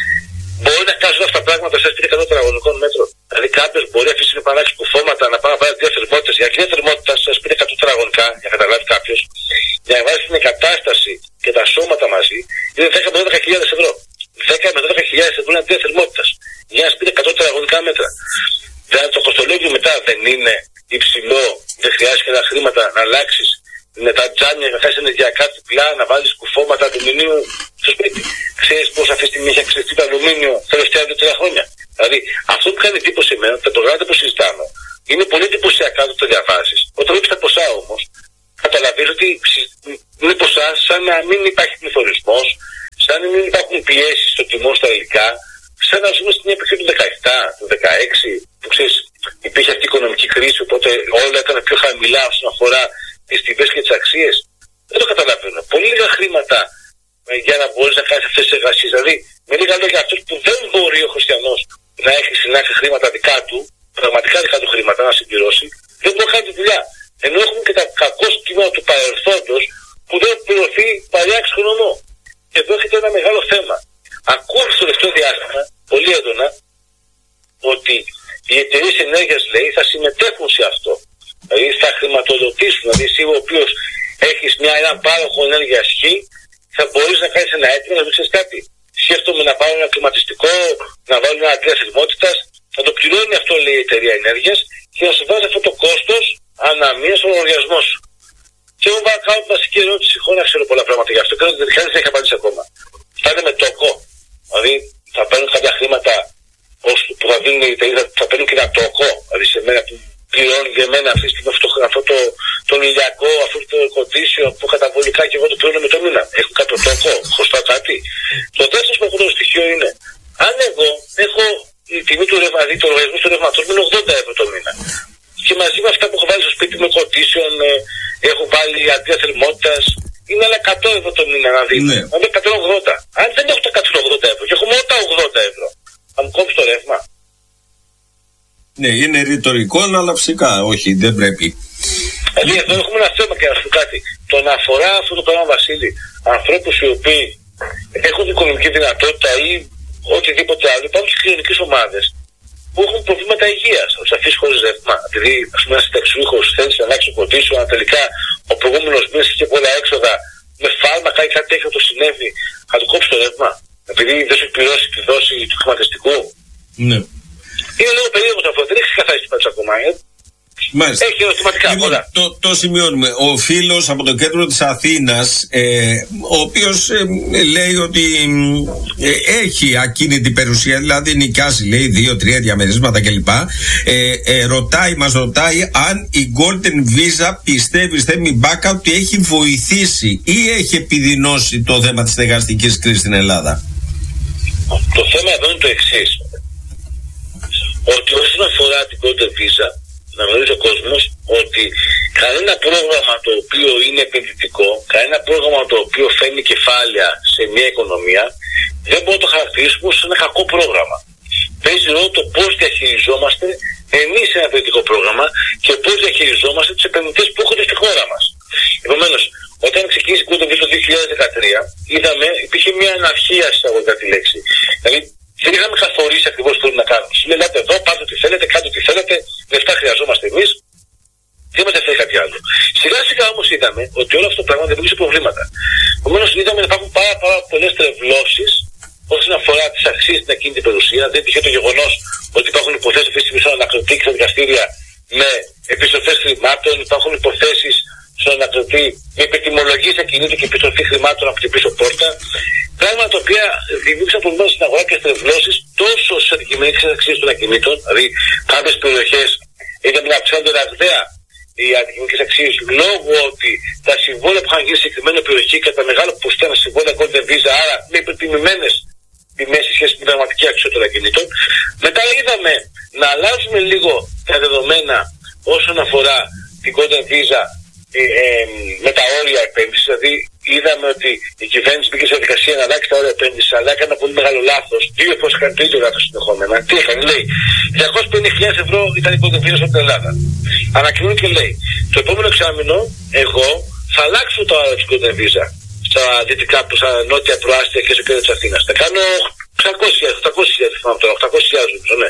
Μπορεί να κάνεις αυτά τα πράγματα σε σπίτι εκατό τετραγωνικών μέτρων. Δηλαδή κάποιος μπορεί να αφήσει να παράξει κουφώματα, να πάει να πάρει δύο θερμότητες. Για δύο θερμότητες σε σπίτι εκατό τετραγωνικά, για να καταλάβει κάποιος, για να βάζει την εγκατάσταση και τα σώματα μαζί, είναι δέκα με δώδεκα χιλιάδες ευρώ. δέκα με δώδεκα χιλιάδες ευρώ είναι δύο θερμότητες. Για ένα σπίτι εκατό τετραγωνικά μέτρα. Δηλαδή το κοστολόγιο μετά δεν είναι υψηλό, δεν χρειάζεται τα χρήματα να αλλάξει με τα τζάνια, να κάνει ενεργειακά διπλά, να βάλει κουφώματα αλουμινίου στο σπίτι. Ξέρει πώ αυτή τη στιγμή έχει αυξηθεί το αλουμίνιο τα τελευταία δύο τρία χρόνια? Δηλαδή αυτό που κάνει εντύπωση εμένα, τα προγράμματα που συζητάμε, είναι πολύ εντυπωσιακά όταν το διαβάσει. Όταν βλέπει τα ποσά όμω, καταλαβαίνει ότι είναι ποσά σαν να μην υπάρχει πληθωρισμό, σαν να μην υπάρχουν πιέσει στο τιμό στα υλικά, σαν να ζούμε στην εποχή του δεκαεπτά, του δεκαέξι, που ξέρει, υπήρχε αυτή η οικονομική κρίση, οπότε όλα ήταν πιο χαμηλά όσον αφορά τις τιμές και τις αξίες. Δεν το καταλαβαίνω. Πολύ λίγα χρήματα για να μπορείς να κάνεις αυτές τις εργασίες. Δηλαδή, με λίγα λόγια, αυτός που δεν μπορεί ο χριστιανός να έχει συνάξει χρήματα δικά του, πραγματικά δικά του χρήματα να συμπληρώσει, δεν μπορεί να κάνει τη δουλειά. Ενώ έχουμε και τα κακό κείμενα του παρελθόντος που δεν πληρωθεί παλιά εξοικονομώ. Και εδώ έχετε ένα μεγάλο θέμα. Ακούω στο τελευταίο διάστημα, πολύ έντονα, ότι οι εταιρείες ενέργειας, λέει, θα συμμετέχουν σε αυτό. Δηλαδή θα χρηματοδοτήσουν. Δηλαδή εσύ ο οποίος έχεις μια, έναν πάροχο ενέργειας χ, θα μπορείς να κάνεις ένα αίτημα να δείξεις κάτι. Σκέφτομαι να πάρω ένα κλιματιστικό, να βάλω ένα αντλία θερμότητας, να το πληρώνει αυτό, λέει, η εταιρεία ενέργειας και να σου βάζει αυτό το κόστος αναμία στον λογαριασμό σου. Και εγώ κάνω τη βασική ερώτηση, χωρίς να ξέρω πολλά πράγματα γι' αυτό και δεν έχει απαντήσει ακόμα. Θα πουλάνε με τόκο. Δηλαδή θα παίρνουν κάποια χρήματα που θα δίνουν οι εταιρείες, θα παίρνουν και ένα τόκο. Δηλαδή σε μένα που πληρώνει για μένα αυτή τη στιγμή αυτό, αυτό το, το ηλιακό, αυτό το κοντίσιο που καταβολικά και εγώ το πληρώνω με το μήνα. Έχουν κάποιο τόκο, χρωστάω κάτι. Το δεύτερο που έχω το στοιχείο είναι, αν εγώ έχω η τιμή του ρεύματος, δηλαδή το λογαριασμό του ρεύματος μου είναι ογδόντα ευρώ το μήνα. Και μαζί με αυτά που έχω βάλει στο σπίτι με κοντίσιον, έχω βάλει αντία θερμότητας, είναι άλλα εκατό ευρώ το μήνα να δίνω. Ναι. Να δίνω εκατόν ογδόντα. Αν δεν έχω τα εκατόν ογδόντα ευρώ και έχω μόνο τα ογδόντα ευρώ, θα μου κόψει το ρεύμα. Ναι, είναι ρητορικό, αλλά φυσικά όχι, δεν πρέπει. Δηλαδή εδώ έχουμε ένα θέμα και να σου πω κάτι. Το να αφορά αυτό το πράγμα, Βασίλη, ανθρώπους οι οποίοι έχουν οικονομική δυνατότητα ή οτιδήποτε άλλο, υπάρχουν και κοινωνικές ομάδες που έχουν προβλήματα υγείας. Ότι θα αφήσει χωρίς ρεύμα. Επειδή ένα συνταξιούχος θέλει να αλλάξει το κοντίσιο, αλλά τελικά ο προηγούμενος μήνας είχε πολλά έξοδα με φάρμακα ή κάτι τέτοιο το συνέβη, θα του κόψει το ρεύμα. Επειδή δεν σου πληρώσει τη δόση του χρηματιστικού. Ναι. Είναι λίγο περίεργο αυτό. Δεν έχει ξεκαθαρίσει πάντως ακόμα. Μάλιστα. Έχει ερωτηματικά. Λοιπόν, το, το σημειώνουμε. Ο φίλος από το κέντρο της Αθήνας, ε, ο οποίος ε, λέει ότι ε, έχει ακίνητη περιουσία, δηλαδή νοικιάζει, λέει, δύο-τρία διαμερίσματα κλπ. Ε, ε, ρωτάει, μας ρωτάει αν η Golden Visa πιστεύει, Θέμη Μπάκα, ότι έχει βοηθήσει ή έχει επιδεινώσει το θέμα της στεγαστικής κρίσης στην Ελλάδα. Το θέμα εδώ είναι το εξής. Ότι όσον αφορά την Golden Visa, να γνωρίζει ο κόσμος ότι κανένα πρόγραμμα το οποίο είναι επενδυτικό, κανένα πρόγραμμα το οποίο φέρνει κεφάλαια σε μια οικονομία, δεν μπορούμε να το χαρακτηρίσουμε ως ένα κακό πρόγραμμα. Παίζει ρόλο το πώς διαχειριζόμαστε εμείς ένα επενδυτικό πρόγραμμα και πώς διαχειριζόμαστε τους επενδυτές που έρχονται στη χώρα μας. Επομένως, όταν ξεκίνησε η Golden Visa το δύο χιλιάδες δεκατρία, είδαμε, υπήρχε μια αναρχία εισαγωγικά τη λέξη. Δηλαδή, δεν είχαμε καθορίσει ακριβώς τι θέλουμε να κάνουμε. Λέτε ελάτε εδώ, πάτε ό,τι θέλετε, κάντε ό,τι θέλετε, λεφτά χρειαζόμαστε εμείς, δεν μας ενδιαφέρει κάτι άλλο. Σιγά σιγά όμως είδαμε ότι όλο αυτό το πράγμα δημιούργησε προβλήματα. Επομένως είδαμε ότι υπάρχουν πάρα, πάρα πολλές τρευλώσεις όσον αφορά τις αξίες στην ακίνητη περιουσία. Δεν τυχαίο το γεγονός ότι υπάρχουν υποθέσεις αυτή τη στιγμή στον ανακριτή και στα δικαστήρια με επιστροφές χρημάτων, υπάρχουν υποθέσεις στον ανακριτή με υπερτιμολογίες ακινήτων και επιστροφή χρημάτων από την πίσω πόρτα. Πράγματα τα οποία δημιούργησαν προβλήματα στην αγορά και στρεβλώσεις τόσο στις αντικειμενικές αξίες των ακινήτων, δηλαδή κάποιες περιοχές είδαμε να αυξάνονται ραγδαία οι αντικειμενικές αξίες λόγω ότι τα συμβόλαια που είχαν γίνει σε συγκεκριμένη περιοχή κατά μεγάλο ποσοστό ήταν συμβόλαια Golden Visa, άρα με υπερτιμημένες τιμές σε σχέση με την πραγματική αξία των ακινήτων. Μετά είδαμε να αλλάζουμε λίγο τα δεδομένα όσον αφορά την Golden Visa ε, ε, με τα όρια επένδυσης. Δηλαδή είδαμε ότι η κυβέρνηση μπήκε σε διαδικασία να αλλάξει τα όρια επένδυσης, αλλά έκανε ένα πολύ μεγάλο λάθος. Δύο φορές έκανε το ίδιο λάθος συνεχόμενα. Τι έκανε, λέει, διακόσιες πενήντα χιλιάδες ευρώ ήταν η Golden Visa στην Ελλάδα. Ανακοινώνει και λέει, το επόμενο εξάμηνο εγώ θα αλλάξω τα όρια της Golden Visa στα δυτικά, στα νότια προάστια και στο κέντρο της Αθήνας. Θα κάνω εξακόσιες χιλιάδες, οκτακόσιες χιλιάδες, οκτακόσιες χιλιάδες, ναι.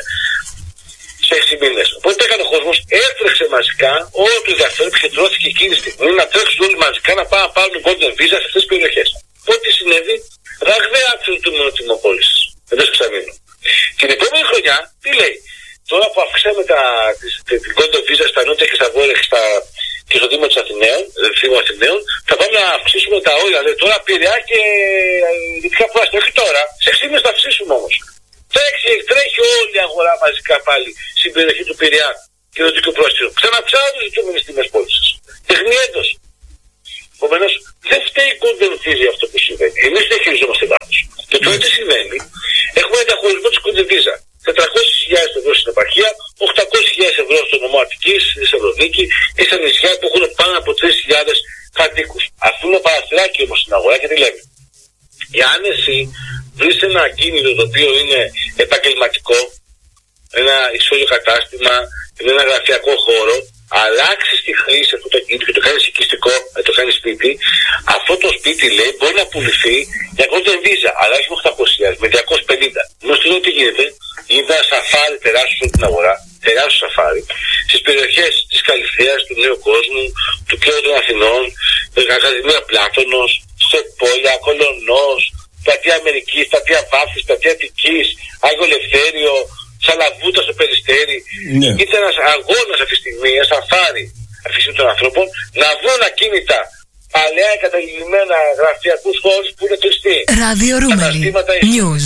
Σε έξι μήνες. Οπότε έκανε ο κόσμος, έτρεξε μαζικά, όλο το ενδιαφέρον επικεντρώθηκε εκείνη τη στιγμή να τρέξουν όλοι μαζικά να πάνε να πάρουν Golden Visa σε αυτές τις περιοχές. Οπότε τι συνέβη, ραγδαία αύξηση του μονοτιμοπόλησης εντός εξαμήνου. Την επόμενη χρονιά, τι λέει, τώρα που αυξήσαμε την Golden Visa στα νότια και στα βόρεια και, στα, και στο Δήμο της Αθηναίων, Δήμο Αθηναίων, θα πάμε να αυξήσουμε τα όρια. Δηλαδή τώρα Πειραιά και δυτικά προάστια. Όχι τώρα, σε έξι μήνες θα αυξήσουμε όμως. Τρέχει, τρέχει όλη η αγορά μαζικά πάλι στην περιοχή του Πειραιά και του Δυτικού Προαστίου. Ξαναψάρουν οι ζητούμενες τιμές πώλησης. Τεχνιέντος. Επομένως, δεν φταίει η Golden Visa για αυτό που συμβαίνει. Εμείς δεν χειριζόμαστε βάρος. Και τώρα τι συμβαίνει, έχουμε ένα διαχωρισμό της Golden Visa. τετρακόσιες χιλιάδες ευρώ στην επαρχία, οκτακόσιες χιλιάδες ευρώ στο νομό Αττικής, στη Θεσσαλονίκη και στα νησιά που έχουν πάνω από τρεις χιλιάδες κατοίκους. Αφήνω παραθυράκι όμως στην αγορά και τι λέμε. Εάν εσύ βρεις ένα ακίνητο το οποίο είναι επαγγελματικό, ένα ισόγειο κατάστημα, ένα γραφειακό χώρο, αλλάξεις τη χρήση αυτού του ακίνητου και το κάνεις οικιστικό, το κάνεις σπίτι, αυτό το σπίτι λέει μπορεί να πουληθεί για Golden Visa, αλλά όχι με οκτακόσιες χιλιάδες, με διακόσιες πενήντα. Νομίζω τι γίνεται, γίνεται ένα σαφάρι τεράστιο στην αγορά, τεράστιο σαφάρι, στις περιοχές της Καλυθέας, του Νέου Κόσμου, του Κέντρου των Αθηνών, Ακαδημία Πλάτωνος, Σεπόλια, Κολονός, Πλατεία Αμερικής, Πλατεία Βάφης, Πλατεία Αττικής, Άγιο Ελευθέριο, Σαλαβούτα στο Περιστέρι. Ναι. Ήταν ένας αγώνας αυτή τη στιγμή, ένα σαφάρι αυτή τη στιγμή των ανθρώπων, να βρουν ακίνητα παλαιά εγκαταλειμμένα γραφειακούς χώρους που είναι κλειστοί. Ράδιο Ρούμελι. News.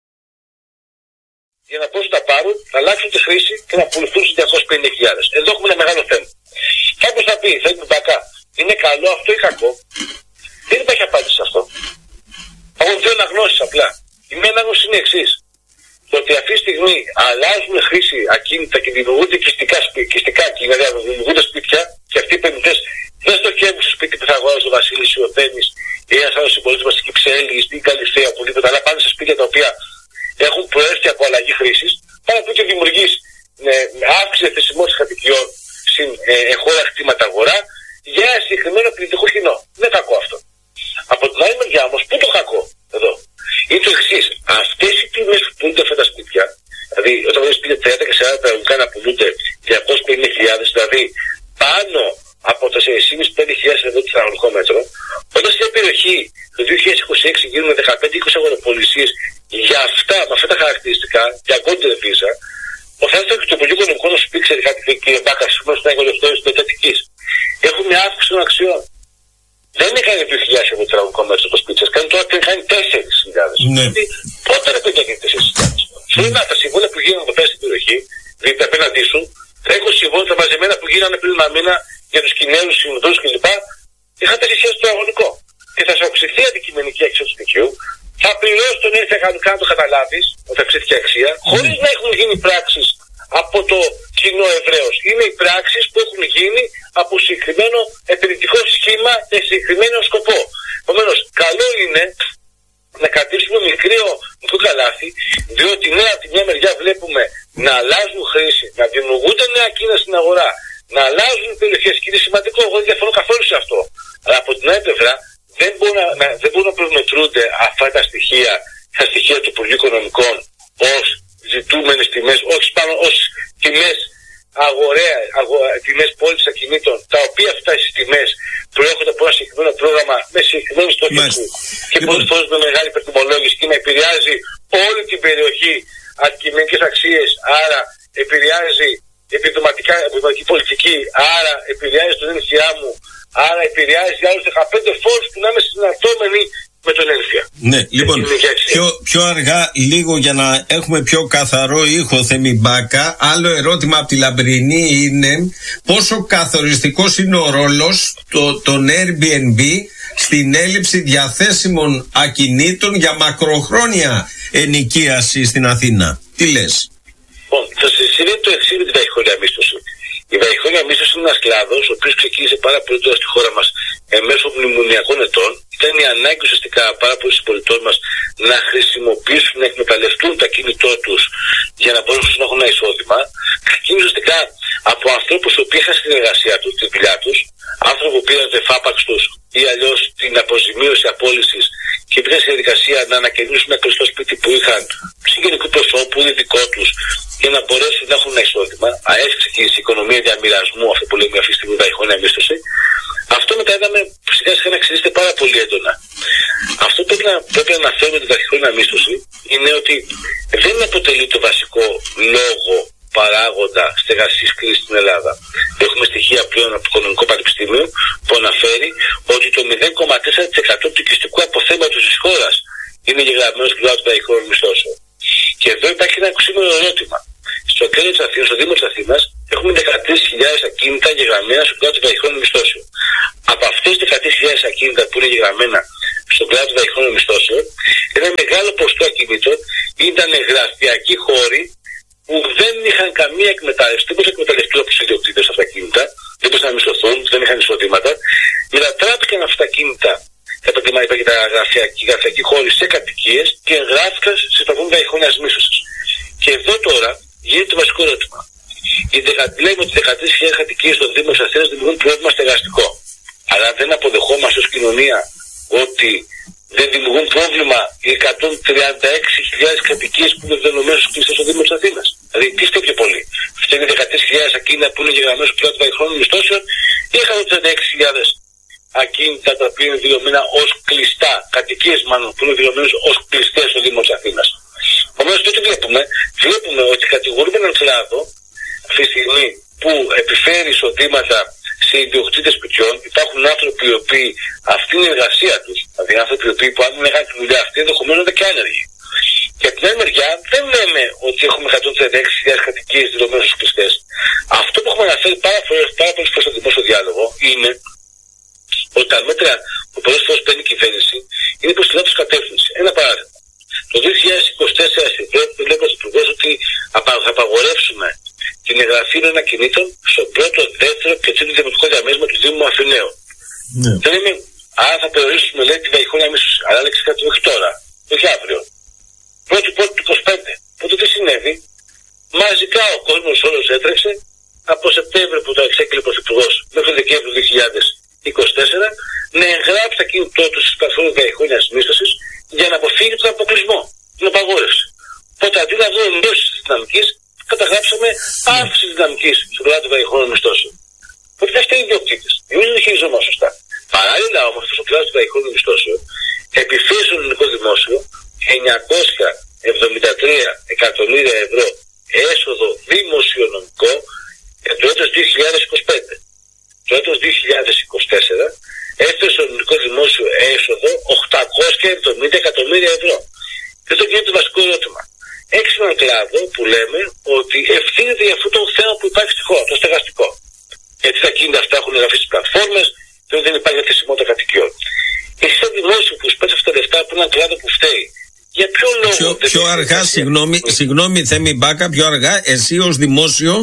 Για να πώς τα πάρουν, να αλλάξουν τη χρήση και να πουληθούν στις διακόσιες πενήντα χιλιάδες. Εδώ έχουμε ένα μεγάλο θέμα. Κάποιος θα πει, θέλει μπακά, είναι καλό αυτό ή κακό? Δεν υπάρχει απάντηση σε αυτό. Έχω δύο αναγνώσεις απλά. Η μία ανάγνωση είναι η εξής. Το ότι αυτή τη στιγμή αλλάζουν χρήση ακίνητα και δημιουργούνται κλειστικά σπίτια, δηλαδή δημιουργούνται σπίτια και αυτοί οι επενδυτές δεν στοχεύουν στο σπίτι που θα αγοράζει ο Βασίλης ή ο Θέμης ή ένας άλλος συμπολίτης μας στην Κυψέλη ή στην Καλυφθέα, οπουδήποτε, αλλά πάνε σε σπίτια τα οποία έχουν προέρχεται από αλλαγή χρήσης, πάνω που και δημιουργείς ε, αύξηση θεσιμότητας κατοικιών στην ε, εγχώρια κτήματα αγορά για ένα συγκεκριμένο επενδυτικό κοινό. Δεν είναι κακό αυτό. Από την άλλη μεριά όμως, πού το κακό εδώ? Είναι το εξής. Αυτές οι τιμές που πουλούνται αυτά τα σπίτια, δηλαδή όταν βλέπεις σπίτια τριάντα και σαράντα πραγματικά να πουλούνται διακόσιες πενήντα χιλιάδες, δηλαδή πάνω από τέσσερις χιλιάδες με πέντε χιλιάδες ευρώ το τετραγωνικό μέτρο, όταν στην περιοχή το δύο χιλιάδες είκοσι έξι γίνουν δεκαπέντε είκοσι αγοροπολισίες για αυτά, με αυτά τα χαρακτηριστικά, για golden visa, ο Θεός και το Υπουργείο Οικονομικών να σου πει, ξέρει κάτι, κύριε Μπάκα, σήμερα στην Αγγελευτέρη της Πετατικής. Έχουν μια αύξηση των αξιών. Δεν έκανε δύο χιλιάδες ευρώ το τετραγωνικό μέτρο το σπίτι σας, κάνει τώρα και κάνει τέσσερις χιλιάδες. Ναι. Πότε ρε παιδιά κάνει τέσσερις χιλιάδες? Φρύνα τα συμβόλαια που γίνανε εδώ πέρα στην περιοχή, δηλαδή απέναντί σου, τα είκοσι συμβόλαια τα μαζεμένα που γίνανε πριν ένα μήνα για τους Κινέζους, Ινδούς κλπ. Είχαν τέσσερις χιλιάδες το αγωνικό. Και θα σου αυξηθεί η αντικειμενική αξία του σπιτιού, θα πληρώσει τον ένφια κανονικά να το καταλάβεις, ότι θα αυξηθεί η αξία, χωρίς να έχουν γίνει πράξεις από το κοινό ευρέως. Είναι οι πράξεις που έχουν γίνει από συγκεκριμένο επενδυτικό σχήμα και συγκεκριμένο σκοπό. Επομένως, καλό είναι να κρατήσουμε μικρό, μικρό καλάθι, διότι ναι, από τη μια μεριά βλέπουμε να αλλάζουν χρήση, να δημιουργούνται νέα κίνητα στην αγορά, να αλλάζουν οι περιοχές και είναι σημαντικό, εγώ δεν διαφωνώ καθόλου σε αυτό. Αλλά από την άλλη πλευρά δεν μπορούν να, να, δεν μπορούν να προμετρούνται αυτά τα στοιχεία, τα στοιχεία του Υπουργείου Οικονομικών ως ζητούμενες τιμές, όχι πάνω ως τιμές αγοραία, αγο, τιμές πώλησης ακινήτων, τα οποία αυτά οι τιμές προέρχονται από ένα συγκεκριμένο πρόγραμμα με συγκεκριμένη στόχευση και λοιπόν, πολλές φορές με μεγάλη υπερτιμολόγηση και να επηρεάζει όλη την περιοχή αντικειμενικές αξίες, άρα επηρεάζει επιδοματικά, επιδοματική πολιτική, άρα επηρεάζει τον ένφια μου, άρα επηρεάζει άλλους δεκαπέντε φόρους που να είμαι συναρτώμενοι με τον ένφια. Ναι, λοιπόν, πιο, πιο αργά λίγο για να έχουμε πιο καθαρό ήχο, Θέμη Μπάκα. Άλλο ερώτημα από τη Λαμπρινή είναι πόσο καθοριστικός είναι ο ρόλος το, των Airbnb στην έλλειψη διαθέσιμων ακινήτων για μακροχρόνια ενοικίαση στην Αθήνα. Τι λες? Λοιπόν, θα συμβεί το εξής με την βαχυχρόνια μίσθωση. Η βαχυχρόνια μίσθωση είναι ένας κλάδος, ο οποίος ξεκίνησε πάρα πολύ τώρα στη χώρα μας μέσω μνημονιακών ετών. Ήταν η ανάγκη ουσιαστικά πάρα πολλοί συμπολιτών μας να χρησιμοποιήσουν, να εκμεταλλευτούν τα κίνητό τους για να μπορούν να έχουν ένα εισόδημα. Ξεκίνησε ουσιαστικά από ανθρώπους που είχαν στην εργασία τους, τη δουλειά τους, άνθρωποι που πήραν το φάπαξ τους ή αλλιώς την αποζημίωση απόλυσης και πήγαν στη διαδικασία να ανακαινήσουν ένα κλειστό σπίτι που είχαν συγγενικού προσώπου ή δικό τους για να μπορέσουν να έχουν ένα εισόδημα. Έτσι ξεκίνησε η οικονομία διαμοιρασμού, αυτό που λέμε αυτή τη στιγμή βαχυχρόνια μίσθωση. Αυτό μετά είδαμε σιγά σιγά να εξελίσσεται πάρα πολύ έντονα. Αυτό που πρέπει να, πρέπει να αναφέρουμε την βαχυχρόνια μίσθωση είναι ότι δεν αποτελεί το βασικό λόγο παράγοντα στεγαστικής κρίσης στην Ελλάδα. Έχουμε στοιχεία πλέον από το Οικονομικό Πανεπιστήμιο που αναφέρει ότι το μηδέν κόμμα τέσσερα τοις εκατό του οικιστικού αποθέματος της χώρας είναι γεγραμμένο στην πλευρά των βαχυχρόνιων μισθώσεων. Και εδώ υπάρχει ένα οξύμορο ερώτημα. Στο κέντρο της Αθήνας, στο Δήμο της Αθήνας, έχουμε δεκατρείς χιλιάδες ακίνητα γεγραμμένα στον κλάδο των βαχυχρόνιων μισθώσεων. Από αυτές τις δεκατρείς χιλιάδες ακίνητα που είναι γεγραμμένα στον κλάδο των βαχυχρόνιων μισθώσεων, ένα μεγάλο ποσοστό ακινήτων ήταν γραφειακοί χώροι που δεν είχαν καμία εκμετάλλευση, δεν μπορούσαν να εκμεταλλευτούν από τους ιδιοκτήτες αυτά τα ακίνητα, δεν μπορούσαν να μισθωθούν, δεν είχαν εισοδήματα. Μετατράπηκαν αυτά τα ακίνητα, τα γραφειακοί, γραφειακοί χώροι σε κατοικίες και εγγράφηκαν σε σταθμούς βαχυχρόνιας μίσθωσης. Και εδώ τώρα γίνεται το βασικό ερώτημα. Λέμε ότι δεκατρείς χιλιάδες κατοικίες στον Δήμο της Αθήνας δημιουργούν πρόβλημα στεγαστικό. Αλλά δεν αποδεχόμαστε ως κοινωνία ότι δεν δημιουργούν πρόβλημα οι εκατόν τριάντα έξι χιλιάδες κατοικίες που είναι δεδομένες κλειστές στο Δήμο της Αθήνας. Δηλαδή, τι φταίει πιο πολύ? Φταίνει δεκατρείς χιλιάδες ακίνητα που είναι γεγραμμένες στο πλάτο βαχυχρόνιων μισθώσεων ή εκατόν τριάντα έξι χιλιάδες ακίνητα τα οποία είναι δηλωμένα ως κλειστά, κατοικίες μάλλον που είναι δηλωμένες ως κλειστές στο Δήμο της Αθήνας. Επομένως, τότε βλέπουμε, βλέπουμε ότι κατηγορούμε έναν κλάδο αυτή τη στιγμή που επιφέρει εισοδήματα σε σε ιδιοκτήτες σπιτιών, υπάρχουν άνθρωποι οι οποίοι αυτή είναι η εργασία τους, δηλαδή άνθρωποι οι οποίοι που αν δεν έκανε τη δουλειά αυτή ενδεχομένως είναι και άνεργοι. Και από την άλλη μεριά δεν λέμε ότι έχουμε εκατόν τριάντα έξι χιλιάδες κατοικίες δηλωμένες στους κλειστές. Αυτό που έχουμε αναφέρει πάρα πολλές φορές στο δημόσιο διάλογο είναι ότι τα μέτρα που πολλές φορές παίρνει η κυβέρνηση είναι προς τη λάθος κατεύθυνση. Ένα παράδειγμα. Το δύο χιλιάδες είκοσι τέσσερα στην Ευρώπη λέγω στους υπουργούς ότι θα απαγορεύσουμε την εγγραφή των ακινήτων στο πρώτο, δεύτερο και τρίτο δημοτικό διαμέρισμα του Δήμου Αθηναίου. Ναι. Δεν είναι, αν θα περιορίσουμε λέει τη βαϊχόνια μίσθωση, αλλά λέξει κάτι μέχρι τώρα, όχι αύριο. Πρώτη πρώτη του είκοσι πέντε. Οπότε τι συνέβη, μαζικά ο κόσμος όλος έτρεξε από Σεπτέμβριο που το εξέκλεινε ο Πρωθυπουργός μέχρι Δεκέμβριο του δύο χιλιάδες είκοσι τέσσερα να εγγράψει τα κινητό του στις πλατφόρμες βαϊχόνιας μίσθωσης για να αποφύγει τον αποκλεισμό, την απαγόρευση. Οπότε αντί να δούμε μείωση της δυναμικής, καταγράψαμε αύξηση της δυναμικής στον κλάδο των βαϊχόνιων μισθώσεων. Οπότε αυτοί είναι οι ιδιοκτήτες. Εμείς δεν χειριζόμαστε σωστά. Παράλληλα όμως, αυτός ο κλάδος των βαϊχόνιων μισθώσεων επιφέρει στο ελληνικό δημόσιο εννιακόσια εβδομήντα τρία εκατομμύρια ευρώ έσοδο δημοσιονομικό για το έτος δύο χιλιάδες είκοσι πέντε. Το έτος δύο χιλιάδες είκοσι τέσσερα έφερε στο ελληνικό δημόσιο έσοδο οκτακόσια εβδομήντα εκατομμύρια ευρώ. Και εδώ γίνεται το βασικό ερώτημα. Έχει έναν κλάδο που λέμε ότι ευθύνεται για αυτό το θέμα που υπάρχει στη χώρα, το στεγαστικό. Γιατί τα κίνητα αυτά έχουν εγγραφεί στις πλατφόρμες και δεν υπάρχει διαθεσιμότητα κατοικιών. Εσύ σαν δημόσιο που σπέτσε αυτά τα λεφτά από έναν κλάδο που φταίει, για ποιο λόγο. Πιο, πιο αργά, συγγνώμη, συγγνώμη Θέμη Μπάκα, πιο αργά, εσύ ως δημόσιο.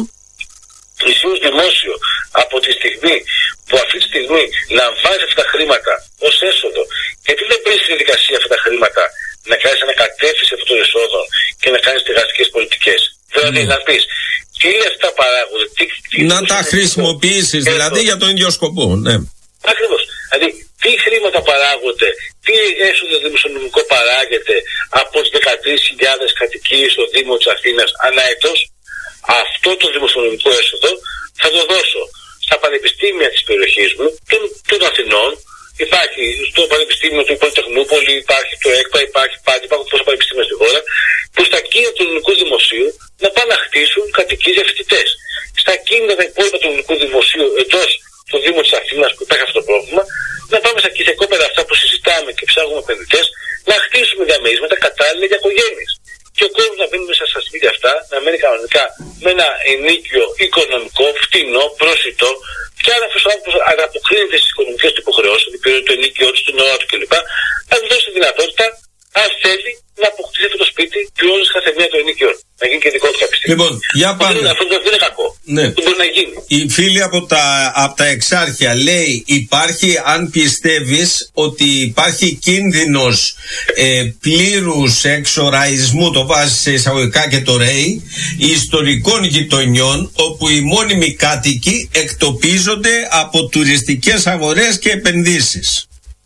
Εσύ ως δημόσιο, από τη στιγμή που αυτή τη στιγμή λαμβάνει αυτά τα χρήματα ως έσοδο, γιατί δεν παίρνει στη διαδικασία αυτά τα χρήματα να κάνει ανακατεύθυνση αυτών των εσόδων και να κάνει στεγαστικές πολιτικές. Δηλαδή mm. να πει τι λεφτά παράγονται, τι, τι να τα χρησιμοποιήσει δηλαδή για τον ίδιο σκοπό. Ναι. Ακριβώς. Δηλαδή, τι χρήματα παράγονται, τι έσοδο δημοσιονομικό παράγεται από τις δεκατρείς χιλιάδες κατοικίες στο Δήμο της Αθήνας ανά έτος. Αυτό το δημοσιονομικό έσοδο θα το δώσω στα πανεπιστήμια της περιοχής μου, των, των Αθηνών. Υπάρχει στο Πανεπιστήμιο του Πολυτεχνούπολη, υπάρχει το ΕΚΠΑ, υπάρχει πάντα, υπάρχουν τόσα πανεπιστήμια στη χώρα, που στα κίνητα του ελληνικού δημοσίου να πάνε να χτίσουν κατοικίες για φοιτητές. Στα κίνητα τα υπόλοιπα του ελληνικού δημοσίου εντός του Δήμου της Αθήνας που υπάρχει αυτό το πρόβλημα, να πάμε στα κηδεκόπαιδα αυτά που συζητάμε και ψάχνουμε επενδυτές, να χτίσουμε διαμερίσματα κατάλληλα για οικογένειες. Και ο κόσμος να μπαίνει μέσα στα σπίτια αυτά, να μένει κανονικά με ένα ενίκιο οικονομικό, φτηνό, πρόσιτο, και αν αυτός ο άνθρωπος ανταποκρίνεται στις οικονομικές του υποχρεώσεις, ότι πήρε το ενίκιο του, την ώρα του κλπ., να του δώσει τη δυνατότητα, αν θέλει, να αποκτήσει αυτό το σπίτι, πληρώνει κάθε μία το ενίκιο. Να γίνει και δικό του κάποια στιγμή. Λοιπόν, για πάμε. Αυτό δεν είναι κακό. Ναι. Δεν μπορεί να γίνει. Η φίλη από τα, από τα Εξάρχεια λέει: υπάρχει, αν πιστεύεις ότι υπάρχει κίνδυνος ε, πλήρους εξοραϊσμού, το βάζει σε εισαγωγικά και το ρέει, ιστορικών γειτονιών, όπου οι μόνιμοι κάτοικοι εκτοπίζονται από τουριστικές αγορές και επενδύσεις.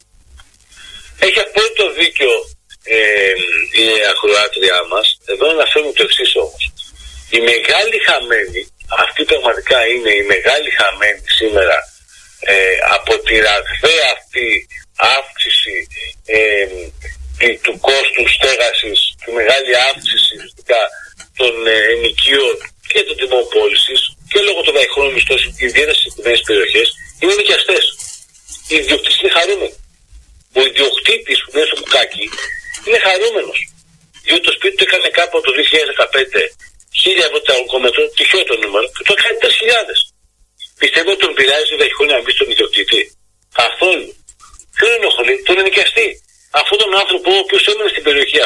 Έχει απόλυτο δίκιο ε, η ακροάτριά μας. Εδώ αναφέρουμε το εξής όμως. Η μεγάλη χαμένη, αυτή πραγματικά είναι η μεγάλη χαμένη σήμερα ε, από τη ραγδαία αυτή αύξηση ε, του κόστου στέγασης, τη μεγάλη αύξηση των ε, ενοικίων και των τιμών πώλησης και λόγω των βαϊχόνιων μισθώσεων, ιδιαίτερα στις συγκεκριμένες περιοχές, είναι νοικιαστές. Οι ιδιοκτήτες είναι χαρούμενοι. Ο ιδιοκτήτης που είναι στο μπουκάκι είναι χαρούμενος. Διότι το σπίτι του έκανε κάπου το δύο χιλιάδες δεκαπέντε χίλια ευρώ τετραγωνικό, τυχαίο το νούμερο, και το έκανε τέσσερις χιλιάδες. Πιστεύω ότι τον πειράζει η βαϊχόνια μισθή στον ιδιοκτήτη. Καθόλου. Ποιον ενοχλεί, τον ενοικιαστή. Αυτόν τον άνθρωπο ο οποίος έμενε στην περιοχή